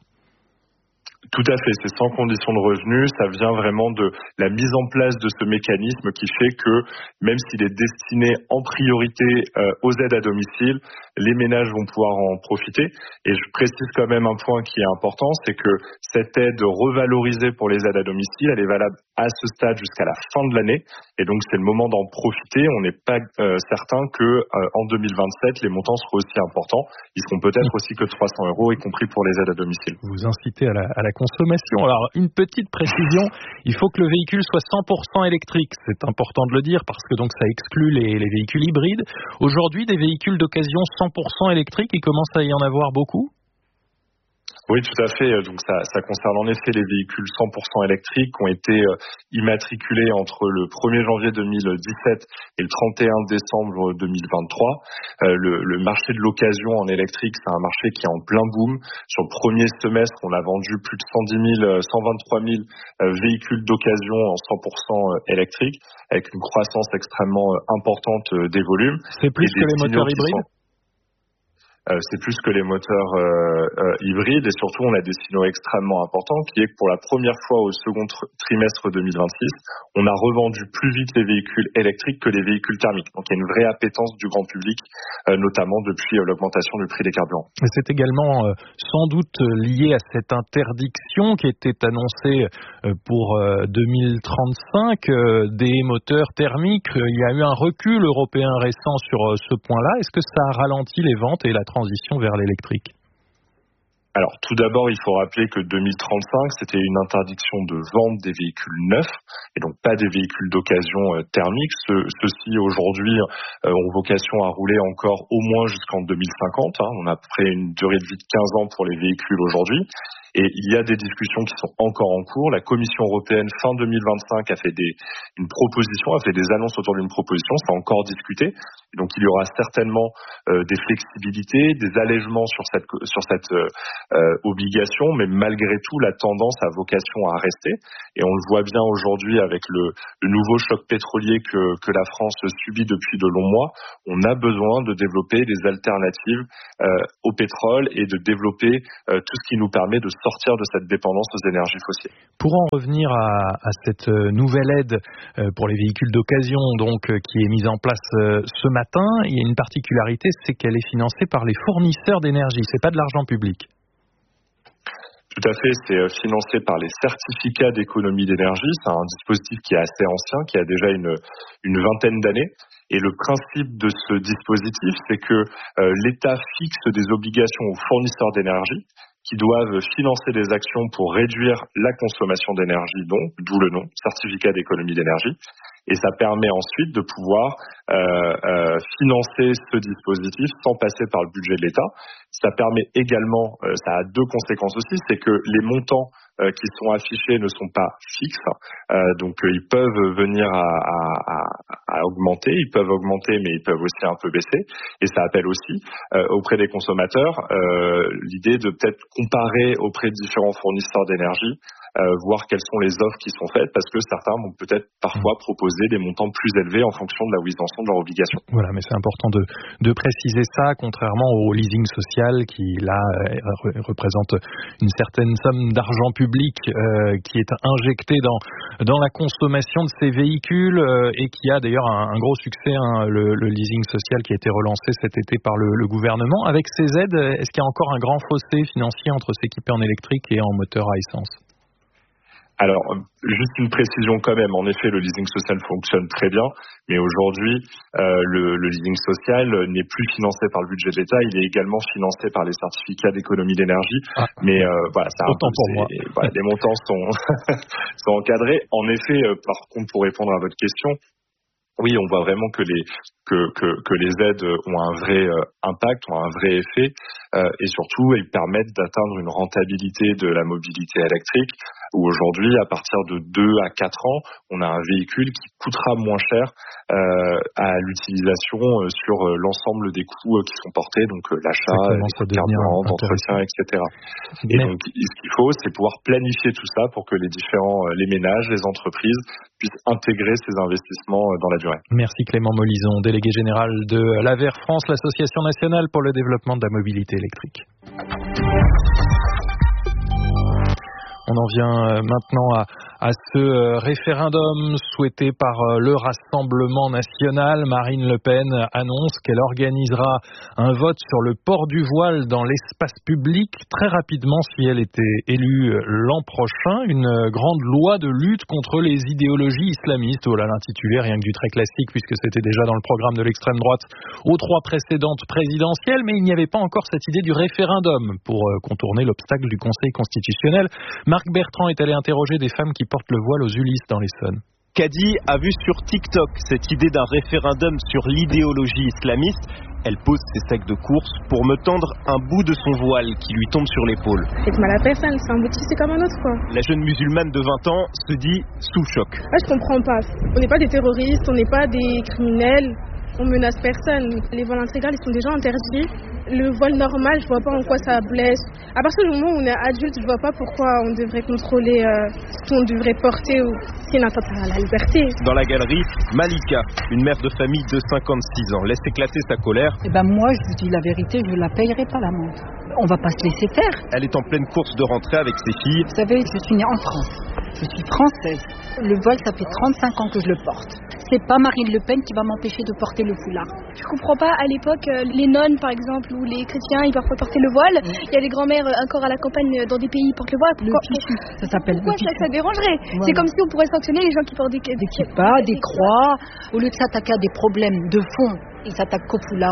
Tout à fait, c'est sans condition de revenu, ça vient vraiment de la mise en place de ce mécanisme qui fait que même s'il est destiné en priorité aux aides à domicile, les ménages vont pouvoir en profiter. Et je précise quand même un point qui est important, c'est que cette aide revalorisée pour les aides à domicile, elle est valable à ce stade jusqu'à la fin de l'année. Et donc c'est le moment d'en profiter. On n'est pas certain que en 2027, les montants seront aussi importants. Ils seront peut-être aussi que 300 euros, y compris pour les aides à domicile. Vous incitez à la consommation. Alors, une petite précision, il faut que le véhicule soit 100% électrique. C'est important de le dire parce que donc ça exclut les véhicules hybrides. Aujourd'hui, des véhicules d'occasion 100% électriques, il commence à y en avoir beaucoup ? Oui, tout à fait. Donc ça concerne en effet les véhicules 100% électriques qui ont été immatriculés entre le 1er janvier 2017 et le 31 décembre 2023. Le marché de l'occasion en électrique, c'est un marché qui est en plein boom. Sur le premier semestre, on a vendu plus de 123 000 véhicules d'occasion en 100% électriques, avec une croissance extrêmement importante des volumes. C'est plus que les moteurs hybrides ? C'est plus que les moteurs hybrides, et surtout on a des signaux extrêmement importants qui est que pour la première fois au second trimestre 2026, on a revendu plus vite les véhicules électriques que les véhicules thermiques. Donc il y a une vraie appétence du grand public, notamment depuis l'augmentation du prix des carburants. Et c'est également sans doute lié à cette interdiction qui était annoncée pour 2035 des moteurs thermiques. Il y a eu un recul européen récent sur ce point-là. Est-ce que ça a ralenti les ventes et la transition vers l'électrique? Alors, tout d'abord, il faut rappeler que 2035, c'était une interdiction de vente des véhicules neufs, et donc pas des véhicules d'occasion thermiques. Ceux-ci, aujourd'hui, ont vocation à rouler encore au moins jusqu'en 2050. On a à peu près une durée de vie de 15 ans pour les véhicules aujourd'hui. Et il y a des discussions qui sont encore en cours. La Commission européenne, fin 2025, a fait une proposition, a fait des annonces autour d'une proposition. C'est encore discuté. Et donc, il y aura certainement des flexibilités, des allègements sur cette obligation, mais malgré tout, la tendance a vocation à rester. Et on le voit bien aujourd'hui avec le nouveau choc pétrolier que la France subit depuis de longs mois. On a besoin de développer des alternatives au pétrole et de développer tout ce qui nous permet de sortir de cette dépendance aux énergies fossiles. Pour en revenir à cette nouvelle aide pour les véhicules d'occasion, donc qui est mise en place ce matin, il y a une particularité, c'est qu'elle est financée par les fournisseurs d'énergie. C'est pas de l'argent public. Tout à fait, c'est financé par les certificats d'économie d'énergie. C'est un dispositif qui est assez ancien, qui a déjà une vingtaine d'années. Et le principe de ce dispositif, c'est que l'État fixe des obligations aux fournisseurs d'énergie qui doivent financer des actions pour réduire la consommation d'énergie, d'où le nom, certificat d'économie d'énergie. Et ça permet ensuite de pouvoir financer ce dispositif sans passer par le budget de l'État. Ça permet également, ça a deux conséquences aussi, c'est que les montants qui sont affichés ne sont pas fixes, donc ils peuvent venir à augmenter, mais ils peuvent aussi un peu baisser, et ça appelle aussi auprès des consommateurs l'idée de peut-être comparer auprès de différents fournisseurs d'énergie, voir quelles sont les offres qui sont faites, parce que certains vont peut-être parfois proposer des montants plus élevés en fonction de là où ils en sont de leur obligation. Voilà, mais c'est important de préciser ça, contrairement au leasing social qui, là, représente une certaine somme d'argent public qui est injectée dans la consommation de ces véhicules et qui a d'ailleurs un gros succès, le leasing social qui a été relancé cet été par le gouvernement. Avec ces aides, est-ce qu'il y a encore un grand fossé financier entre s'équiper en électrique et en moteur à essence ? Alors, juste une précision quand même. En effet, le leasing social fonctionne très bien, mais aujourd'hui, le leasing social n'est plus financé par le budget de l'État. Il est également financé par les certificats d'économie d'énergie. Mais voilà, ça autant pour moi. Voilà, les montants sont encadrés. En effet, par contre, pour répondre à votre question, oui, on voit vraiment que les aides ont un vrai impact, ont un vrai effet, et surtout, elles permettent d'atteindre une rentabilité de la mobilité électrique, où aujourd'hui, à partir de 2 à 4 ans, on a un véhicule qui coûtera moins cher à l'utilisation sur l'ensemble des coûts qui sont portés, donc l'achat, les carburants, d'entretien, etc. Et donc, ce qu'il faut, c'est pouvoir planifier tout ça pour que les ménages, les entreprises puissent intégrer ces investissements dans la durée. Merci Clément Molison, délégué général de l'AVER France, l'Association nationale pour le développement de la mobilité électrique. On en vient maintenant à ce référendum souhaité par le Rassemblement national. Marine Le Pen annonce qu'elle organisera un vote sur le port du voile dans l'espace public très rapidement si elle était élue l'an prochain. Une grande loi de lutte contre les idéologies islamistes. Voilà l'intitulé, rien que du très classique puisque c'était déjà dans le programme de l'extrême droite aux 3 précédentes présidentielles. Mais il n'y avait pas encore cette idée du référendum pour contourner l'obstacle du Conseil constitutionnel. Marc Bertrand est allé interroger des femmes qui portent le voile aux Ulysses dans l'Essonne. Kadi a vu sur TikTok cette idée d'un référendum sur l'idéologie islamiste. Elle pose ses sacs de course pour me tendre un bout de son voile qui lui tombe sur l'épaule. Faites mal à personne, c'est un bout de tissu comme un autre, quoi. La jeune musulmane de 20 ans se dit sous choc. Je comprends pas. On n'est pas des terroristes, on n'est pas des criminels, on menace personne. Les voiles intégrales, ils sont déjà interdits. Le voile normal, je vois pas en quoi ça blesse. À partir du moment où on est adulte, je vois pas pourquoi on devrait contrôler ce qu'on devrait porter ou c'est une atteinte à la liberté. Dans la galerie, Malika, une mère de famille de 56 ans, laisse éclater sa colère. Moi, je vous dis la vérité, je la payerai pas l'amende. On va pas se laisser faire. Elle est en pleine course de rentrée avec ses filles. Vous savez, je suis née en France. Je suis française. Le voile, ça fait 35 ans que je le porte. C'est pas Marine Le Pen qui va m'empêcher de porter le foulard. Je comprends pas, à l'époque, les nonnes par exemple, ou les chrétiens, ils peuvent pas porter le voile. Il y a des grands-mères encore à la campagne dans des pays qui portent le voile. Ça s'appelle pourquoi ça dérangerait? Voilà. C'est comme si on pourrait sanctionner les gens qui portent des kippas, des croix. Au lieu de s'attaquer à des problèmes de fond, ils s'attaquent au foulard.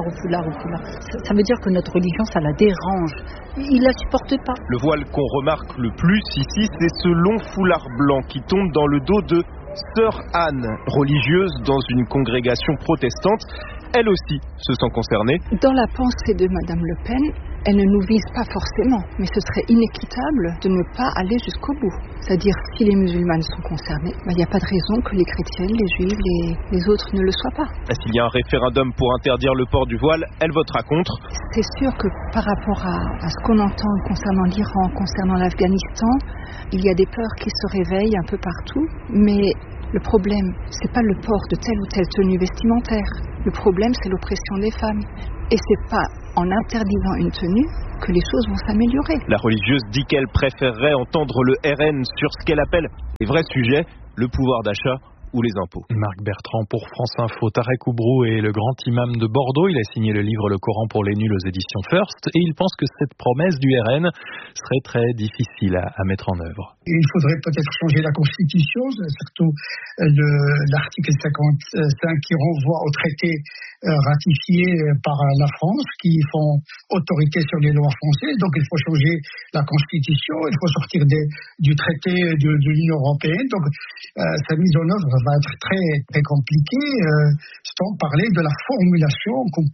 Ça veut dire que notre religion, ça la dérange. Ils la supportent pas. Le voile qu'on remarque le plus ici, c'est ce long foulard blanc qui tombe dans le dos de Sœur Anne, religieuse dans une congrégation protestante. Elle aussi se sent concernée. Dans la pensée de Madame Le Pen, elle ne nous vise pas forcément, mais ce serait inéquitable de ne pas aller jusqu'au bout. C'est-à-dire, si les musulmanes sont concernés, il n'y a pas de raison que les chrétiennes, les juifs, les autres ne le soient pas. S'il y a un référendum pour interdire le port du voile, elle votera contre. C'est sûr que par rapport à ce qu'on entend concernant l'Iran, concernant l'Afghanistan, il y a des peurs qui se réveillent un peu partout, mais le problème, c'est pas le port de telle ou telle tenue vestimentaire. Le problème, c'est l'oppression des femmes. Et c'est pas en interdisant une tenue que les choses vont s'améliorer. La religieuse dit qu'elle préférerait entendre le RN sur ce qu'elle appelle les vrais sujets, le pouvoir d'achat ou les impôts. Marc Bertrand pour France Info. Tarek Oubrou est le grand imam de Bordeaux. Il a signé le livre Le Coran pour les nuls aux éditions First et il pense que cette promesse du RN serait très difficile à mettre en œuvre. Il faudrait peut-être changer la Constitution, surtout l'article 55 qui renvoie aux traités ratifiés par la France qui font autorité sur les lois françaises. Donc il faut changer la Constitution, il faut sortir du traité de l'Union européenne. Donc sa mise en œuvre va être très, très compliquée, sans parler de la formulation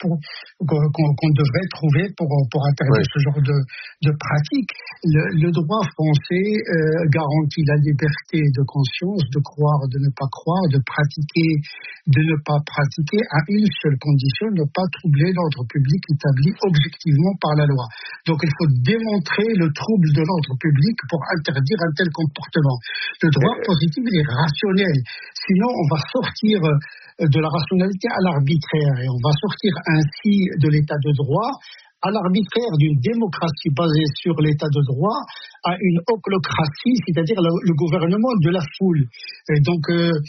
qu'on devrait trouver pour interdire ce genre de pratique. Le droit français garantit la liberté de conscience, de croire, de ne pas croire, de pratiquer, de ne pas pratiquer, à une seule condition, ne pas troubler l'ordre public établi objectivement par la loi. Donc il faut démontrer le trouble de l'ordre public pour interdire un tel comportement. Le droit positif est rationnel. Sinon, on va sortir de la rationalité à l'arbitraire et on va sortir ainsi de l'état de droit à l'arbitraire d'une démocratie basée sur l'état de droit à une ochlocratie, c'est-à-dire le gouvernement de la foule. Et donc,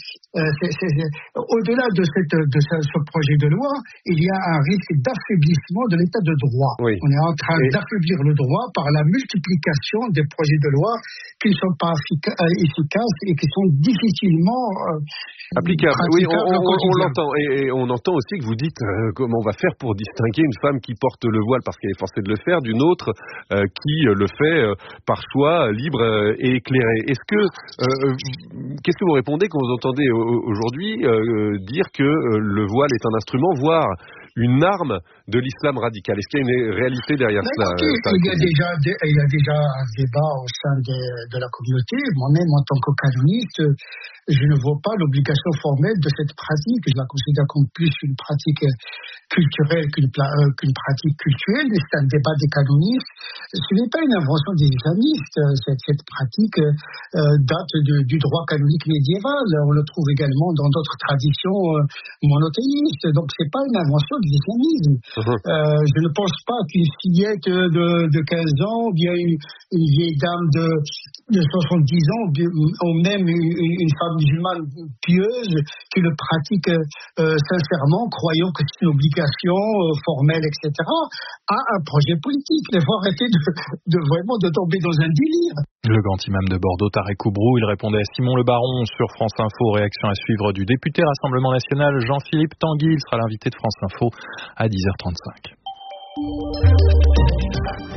au-delà de ce projet de loi, il y a un risque d'affaiblissement de l'état de droit. Oui. On est en train d'affaiblir le droit par la multiplication des projets de loi qui ne sont pas efficaces et qui sont difficilement applicables. Oui, on l'entend. Et on entend aussi que vous dites comment on va faire pour distinguer une femme qui porte le voile parce qu'elle est forcée de le faire, d'une autre qui le fait par choix libre et éclairé. Qu'est-ce que vous répondez quand vous entendez aujourd'hui dire que le voile est un instrument, voire une arme de l'islam radical? Est-ce qu'il y a une réalité derrière cela? Il y a déjà un débat au sein de la communauté. Moi-même, en tant que canoniste, je ne vois pas l'obligation formelle de cette pratique. Je la considère comme plus une pratique culturelle qu'une pratique cultuelle. C'est un débat des canonistes. Ce n'est pas une invention des islamistes. Cette pratique date du droit canonique médiéval. On le trouve également dans d'autres traditions monothéistes. Donc, c'est pas une invention de l'islamisme. Je ne pense pas qu'une fillette de 15 ans, ou bien une vieille dame de 70 ans, ou même une femme musulmane pieuse qui le pratique sincèrement, croyant que c'est une obligation formelle, etc., a un projet politique. Il faut arrêter vraiment de tomber dans un délire. Le grand imam de Bordeaux, Tarek Oubrou, il répondait à Simon Le Baron sur France Info. Réaction à suivre du député Rassemblement National Jean-Philippe Tanguy. Il sera l'invité de France Info à 10h35.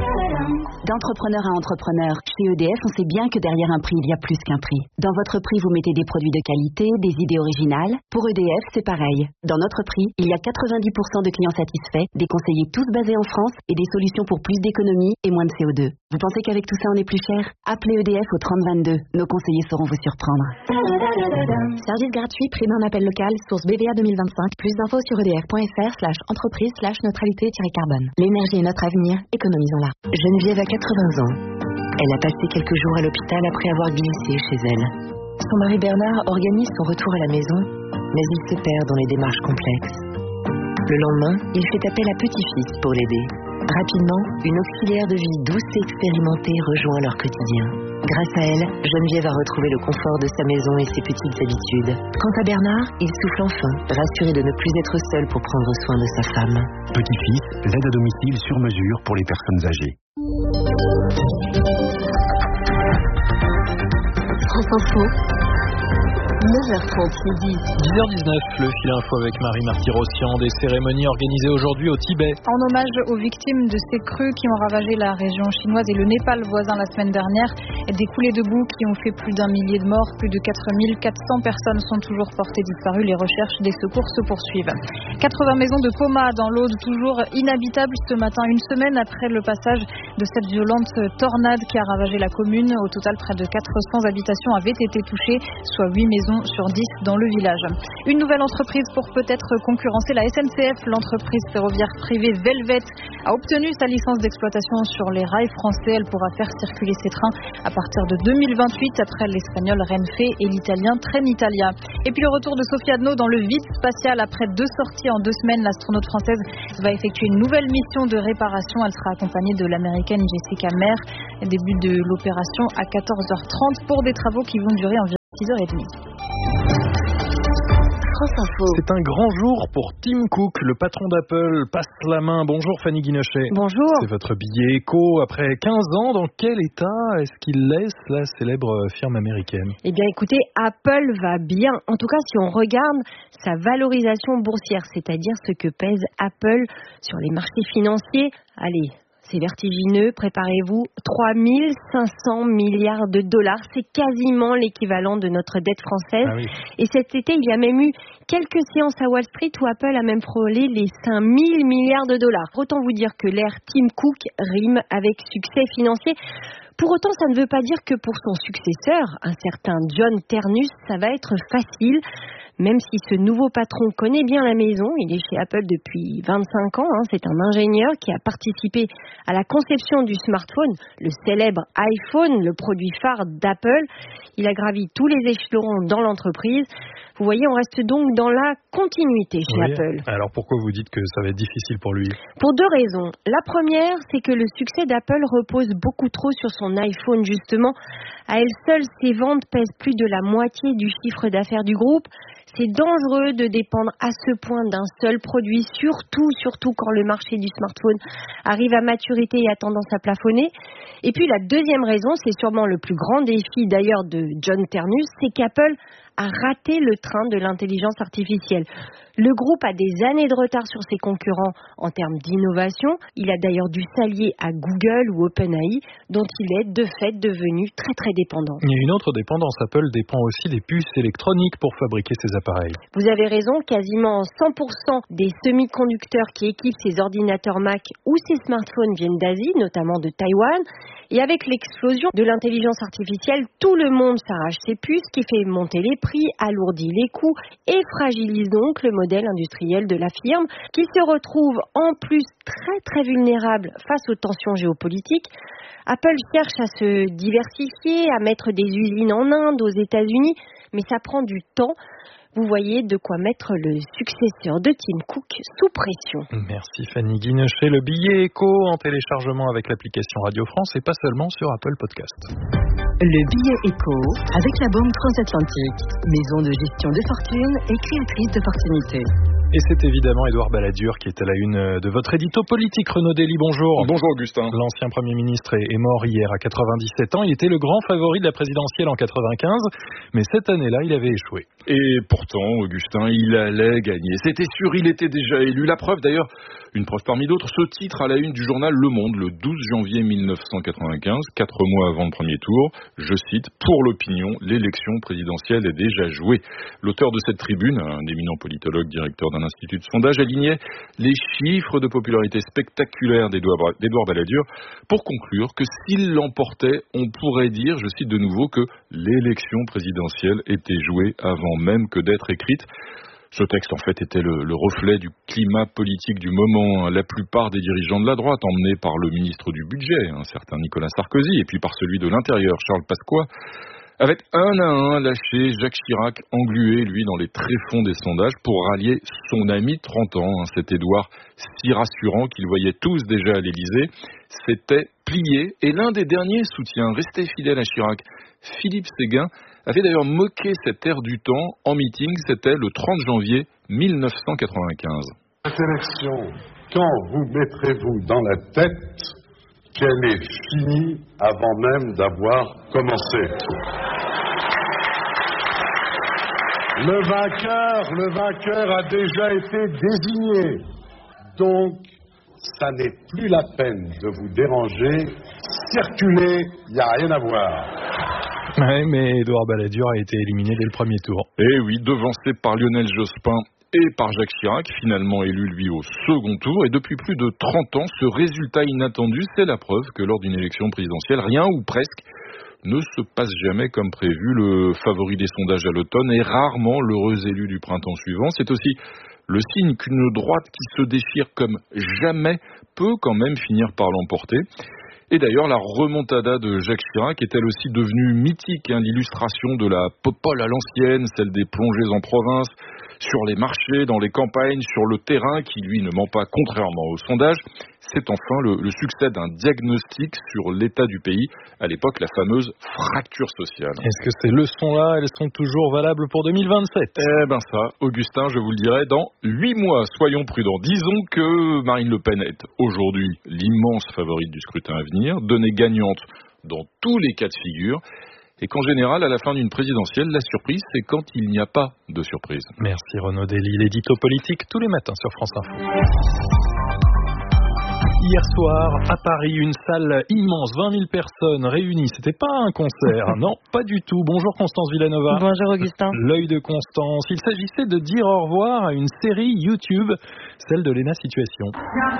D'entrepreneur à entrepreneur, chez EDF, on sait bien que derrière un prix, il y a plus qu'un prix. Dans votre prix, vous mettez des produits de qualité, des idées originales. Pour EDF, c'est pareil. Dans notre prix, il y a 90% de clients satisfaits, des conseillers tous basés en France et des solutions pour plus d'économie et moins de CO2. Vous pensez qu'avec tout ça, on est plus cher? Appelez EDF au 3022. Nos conseillers sauront vous surprendre. Service gratuit, prix d'un appel local, source BVA 2025. Plus d'infos sur edf.fr/entreprise/neutralité-carbone. L'énergie est notre avenir, économisons-la. Geneviève a 80 ans. Elle a passé quelques jours à l'hôpital après avoir glissé chez elle. Son mari Bernard organise son retour à la maison, mais il se perd dans les démarches complexes. Le lendemain, il fait appel à Petit-Fils pour l'aider. Rapidement, une auxiliaire de vie douce et expérimentée rejoint leur quotidien. Grâce à elle, Geneviève a retrouvé le confort de sa maison et ses petites habitudes. Quant à Bernard, il souffle enfin, rassuré de ne plus être seul pour prendre soin de sa femme. Petit-Fils, l'aide à domicile sur mesure pour les personnes âgées. France Info, 9h30 midi. 10h19, le fil info avec Marie Marty-Rossian. Des cérémonies organisées aujourd'hui au Tibet. En hommage aux victimes de ces crues qui ont ravagé la région chinoise et le Népal voisin la semaine dernière. Des coulées de boue qui ont fait plus d'1 millier de morts. Plus de 4400 personnes sont toujours portées disparues. Les recherches des secours se poursuivent. 80 maisons de Poma dans l'Aude, toujours inhabitables ce matin, une semaine après le passage de cette violente tornade qui a ravagé la commune. Au total, près de 400 habitations avaient été touchées, soit 8 maisons sur 10 dans le village. Une nouvelle entreprise pour peut-être concurrencer la SNCF. L'entreprise ferroviaire privée Velvet a obtenu sa licence d'exploitation sur les rails français. Elle pourra faire circuler ses trains à partir de 2028 après l'espagnol Renfe et l'italien Trenitalia. Et puis le retour de Sophie Adno dans le vide spatial. Après 2 sorties en 2 semaines, l'astronaute française va effectuer une nouvelle mission de réparation. Elle sera accompagnée de l'américaine Jessica Meir. Début de l'opération à 14h30 pour des travaux qui vont durer environ 6h30. C'est un grand jour pour Tim Cook, le patron d'Apple, passe la main. Bonjour Fanny Guinochet. Bonjour. C'est votre billet éco. Après 15 ans, dans quel état est-ce qu'il laisse la célèbre firme américaine? Eh bien écoutez, Apple va bien. En tout cas, si on regarde sa valorisation boursière, c'est-à-dire ce que pèse Apple sur les marchés financiers, allez, c'est vertigineux, préparez-vous, 3500 milliards de dollars, c'est quasiment l'équivalent de notre dette française. Ah oui. Et cet été, il y a même eu quelques séances à Wall Street où Apple a même frôlé les 5000 milliards de dollars. Autant vous dire que l'ère Tim Cook rime avec succès financier. Pour autant, ça ne veut pas dire que pour son successeur, un certain John Ternus, ça va être facile. Même si ce nouveau patron connaît bien la maison, il est chez Apple depuis 25 ans, c'est un ingénieur qui a participé à la conception du smartphone, le célèbre iPhone, le produit phare d'Apple. Il a gravi tous les échelons dans l'entreprise. Vous voyez, on reste donc dans la continuité chez Apple. Alors pourquoi vous dites que ça va être difficile pour lui? Pour 2 raisons. La première, c'est que le succès d'Apple repose beaucoup trop sur son iPhone, justement. À elle seule, ses ventes pèsent plus de la moitié du chiffre d'affaires du groupe. C'est dangereux de dépendre à ce point d'un seul produit, surtout quand le marché du smartphone arrive à maturité et a tendance à plafonner. Et puis la deuxième raison, c'est sûrement le plus grand défi d'ailleurs de John Ternus, c'est qu'Apple a raté le train de l'intelligence artificielle. Le groupe a des années de retard sur ses concurrents en termes d'innovation. Il a d'ailleurs dû s'allier à Google ou OpenAI, dont il est de fait devenu très très dépendant. Il y a une autre dépendance. Apple dépend aussi des puces électroniques pour fabriquer ses appareils. Vous avez raison, quasiment 100% des semi-conducteurs qui équipent ses ordinateurs Mac ou ses smartphones viennent d'Asie, notamment de Taïwan. Et avec l'explosion de l'intelligence artificielle, tout le monde s'arrache ses puces, ce qui fait monter les prix, alourdit les coûts et fragilise donc le modèle industriel de la firme, qui se retrouve en plus très très vulnérable face aux tensions géopolitiques. Apple cherche à se diversifier, à mettre des usines en Inde, aux États-Unis, mais ça prend du temps. Vous voyez de quoi mettre le successeur de Tim Cook sous pression. Merci Fanny Guinochet. Le billet éco en téléchargement avec l'application Radio France et pas seulement sur Apple Podcast. Le billet éco avec la Banque Transatlantique, maison de gestion de fortune et créatrice d'opportunités. Et c'est évidemment Édouard Balladur qui est à la une de votre édito politique. Renaud Dely, bonjour. Bonjour Augustin. L'ancien Premier ministre est mort hier à 97 ans. Il était le grand favori de la présidentielle en 95, mais cette année-là, il avait échoué. Et pourtant, Augustin, il allait gagner. C'était sûr, il était déjà élu. La preuve, d'ailleurs, une preuve parmi d'autres, ce titre à la une du journal Le Monde, le 12 janvier 1995, 4 mois avant le premier tour. Je cite, « Pour l'opinion, l'élection présidentielle est déjà jouée ». L'auteur de cette tribune, un éminent politologue, directeur d'un institut de sondage, alignait les chiffres de popularité spectaculaires d'Édouard Balladur pour conclure que s'il l'emportait, on pourrait dire, je cite de nouveau, que l'élection présidentielle était jouée avant même que d'être écrite. Ce texte, en fait, était le reflet du climat politique du moment. La plupart des dirigeants de la droite, emmenés par le ministre du Budget, un certain Nicolas Sarkozy, et puis par celui de l'Intérieur, Charles Pasqua, avaient un à un lâché Jacques Chirac, englué, lui, dans les tréfonds des sondages, pour rallier son ami de 30 ans, cet Édouard si rassurant qu'ils voyaient tous déjà à l'Élysée, s'était plié. Et l'un des derniers soutiens, resté fidèle à Chirac, Philippe Séguin, avait d'ailleurs moqué cette ère du temps en meeting, c'était le 30 janvier 1995. Cette élection, quand vous mettrez-vous dans la tête qu'elle est finie avant même d'avoir commencé? Le vainqueur a déjà été désigné. Donc, ça n'est plus la peine de vous déranger. Circulez, il n'y a rien à voir. Oui, mais Édouard Balladur a été éliminé dès le premier tour. Eh oui, devancé par Lionel Jospin et par Jacques Chirac, finalement élu lui au second tour. Et depuis plus de 30 ans, ce résultat inattendu, c'est la preuve que lors d'une élection présidentielle, rien ou presque ne se passe jamais comme prévu. Le favori des sondages à l'automne est rarement l'heureux élu du printemps suivant. C'est aussi le signe qu'une droite qui se déchire comme jamais peut quand même finir par l'emporter. Et d'ailleurs, la remontada de Jacques Chirac est elle aussi devenue mythique, l'illustration de la popole à l'ancienne, celle des plongées en province, sur les marchés, dans les campagnes, sur le terrain, qui lui ne ment pas contrairement au sondage. C'est enfin le succès d'un diagnostic sur l'état du pays, à l'époque la fameuse fracture sociale. Est-ce que ces leçons-là, elles sont toujours valables pour 2027 ? Eh ben ça, Augustin, je vous le dirai dans 8 mois. Soyons prudents. Disons que Marine Le Pen est aujourd'hui l'immense favorite du scrutin à venir, donnée gagnante dans tous les cas de figure, et qu'en général, à la fin d'une présidentielle, la surprise, c'est quand il n'y a pas de surprise. Merci Renaud Dely, l'édito politique tous les matins sur France Info. Hier soir, à Paris, une salle immense, 20 000 personnes réunies. C'était pas un concert, non, pas du tout. Bonjour Constance Villanova. Bonjour Augustin. L'œil de Constance. Il s'agissait de dire au revoir à une série YouTube, celle de Léna Situation.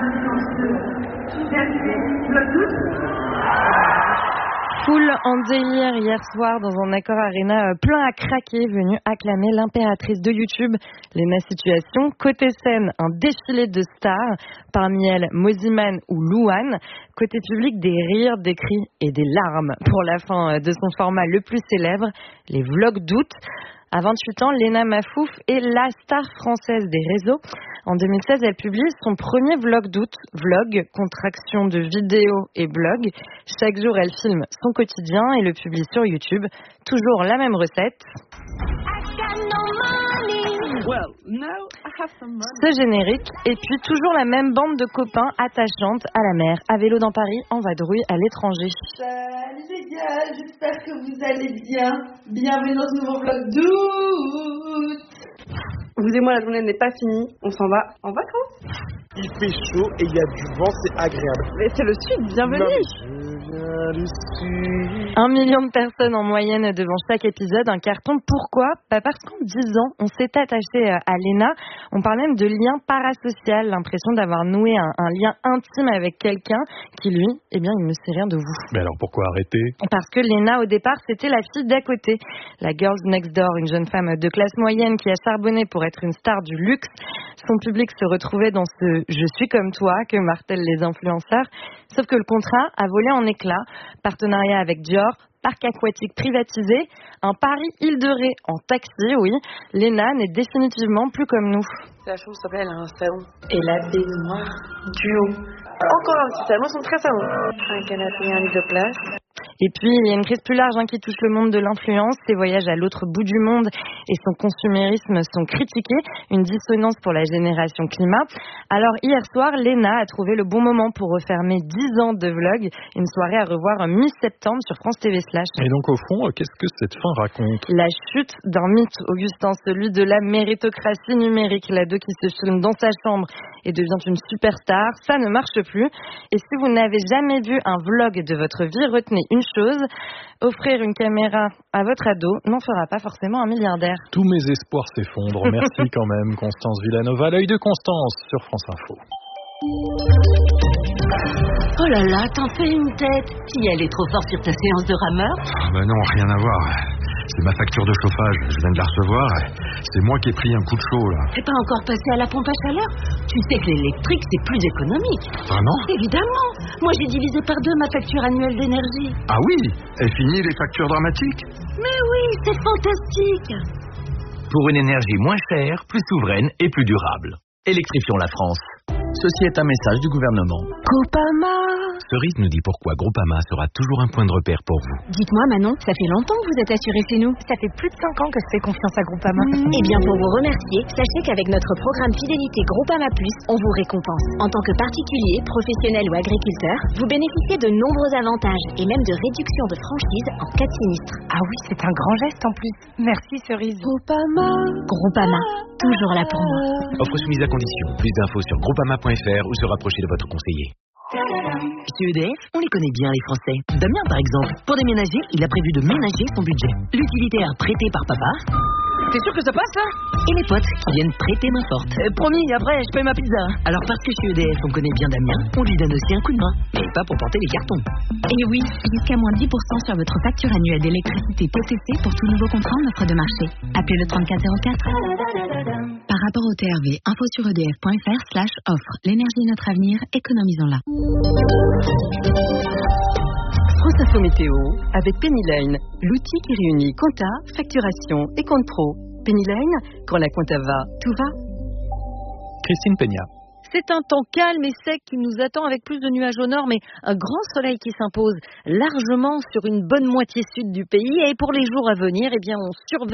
Foule en délire hier soir dans un Accor Arena plein à craquer, venu acclamer l'impératrice de YouTube, Léna Situation. Côté scène, un défilé de stars, parmi elles Moziman ou Louane. Côté public, des rires, des cris et des larmes pour la fin de son format le plus célèbre, les vlogs d'août. À 28 ans, Léna Mafouf est la star française des réseaux. En 2016, elle publie son premier vlog d'août. Vlog, contraction de vidéo et blog. Chaque jour, elle filme son quotidien et le publie sur YouTube. Toujours la même recette. Ce générique, et puis toujours la même bande de copains attachantes à la mer, à vélo dans Paris, en vadrouille à l'étranger. Salut les gars, j'espère que vous allez bien. Bienvenue dans ce nouveau vlog d'août. Vous et moi, la journée n'est pas finie, on s'en va en vacances. Il fait chaud et il y a du vent, c'est agréable. Mais c'est le sud, bienvenue. Je viens du sud. 1 million de personnes en moyenne devant chaque épisode, un carton. Pourquoi ? Parce qu'en 10 ans, on s'est attaché à Léna. On parle même de lien parasocial, l'impression d'avoir noué un lien intime avec quelqu'un qui, lui, eh bien, il ne sait rien de vous. Mais alors pourquoi arrêter ? Parce que Léna, au départ, c'était la fille d'à côté. La Girls Next Door, une jeune femme de classe moyenne qui a charbonné pour être une star du luxe. Son public se retrouvait dans ce « je suis comme toi » que martèlent les influenceurs. Sauf que le contrat a volé en éclats. Partenariat avec Dior, parc aquatique privatisé, un Paris Île-de-Ré en taxi, oui. Léna n'est définitivement plus comme nous. La chambre s'appelle, elle a un salon. Et la baignoire duo. Encore un petit salon, ils sont très salons. Un canapé, un lit de place. Et puis, il y a une crise plus large qui touche le monde de l'influence. Ses voyages à l'autre bout du monde et son consumérisme sont critiqués. Une dissonance pour la génération climat. Alors, hier soir, Léna a trouvé le bon moment pour refermer 10 ans de vlog. Une soirée à revoir mi-septembre sur France TV Slash. Et donc, au fond, qu'est-ce que cette fin raconte? La chute d'un mythe, Augustin, celui de la méritocratie numérique. L'ado qui se filme dans sa chambre et devient une superstar. Ça ne marche plus. Et si vous n'avez jamais vu un vlog de votre vie, retenez une chose, offrir une caméra à votre ado n'en fera pas forcément un milliardaire. Tous mes espoirs s'effondrent. Merci quand même, Constance Villanova. L'œil de Constance sur France Info. Oh là là, t'en fais une tête. Si elle est trop forte sur ta séance de rameur. Ben non, rien à voir. C'est ma facture de chauffage, je viens de la recevoir. C'est moi qui ai pris un coup de chaud là. T'es pas encore passé à la pompe à chaleur? Tu sais que l'électrique c'est plus économique. Vraiment? Évidemment. Moi j'ai divisé par 2 ma facture annuelle d'énergie. Ah oui? Et fini les factures dramatiques? Mais oui, c'est fantastique. Pour une énergie moins chère, plus souveraine et plus durable. Électrifions la France. Ceci est un message du gouvernement. Groupama. Cerise nous dit pourquoi Groupama sera toujours un point de repère pour vous. Dites-moi Manon, ça fait longtemps que vous êtes assurée chez nous. Ça fait plus de 5 ans que je fais confiance à Groupama. Eh bien pour vous remercier, sachez qu'avec notre programme Fidélité Groupama Plus, on vous récompense. En tant que particulier, professionnel ou agriculteur, vous bénéficiez de nombreux avantages et même de réductions de franchise en cas de sinistre. Ah oui, c'est un grand geste en plus. Merci Cerise. Groupama, toujours là pour moi. Offre soumise à condition. Plus d'infos sur groupama.fr ou se rapprocher de votre conseiller. Chez EDF, on les connaît bien les Français. Damien par exemple, pour déménager, il a prévu de ménager son budget. L'utilitaire prêté par papa. T'es sûr que ça passe là? Et les potes qui viennent prêter main forte. Promis, après je paye ma pizza. Alors parce que chez EDF on connaît bien Damien, on lui donne aussi un coup de main. Mais pas pour porter les cartons. Et oui, jusqu'à moins 10% sur votre facture annuelle d'électricité TTC pour tout nouveau contrat en offre de marché. Appelez le 3404. Par rapport au TRV, info sur edf.fr/offre. L'énergie est notre avenir, économisons-la. France Info Météo avec Pennyline, l'outil qui réunit compta, facturation et compte pro. Pennyline, quand la compta va, tout va. Christine Peña. C'est un temps calme et sec qui nous attend avec plus de nuages au nord, mais un grand soleil qui s'impose largement sur une bonne moitié sud du pays. Et pour les jours à venir, eh bien, on surveille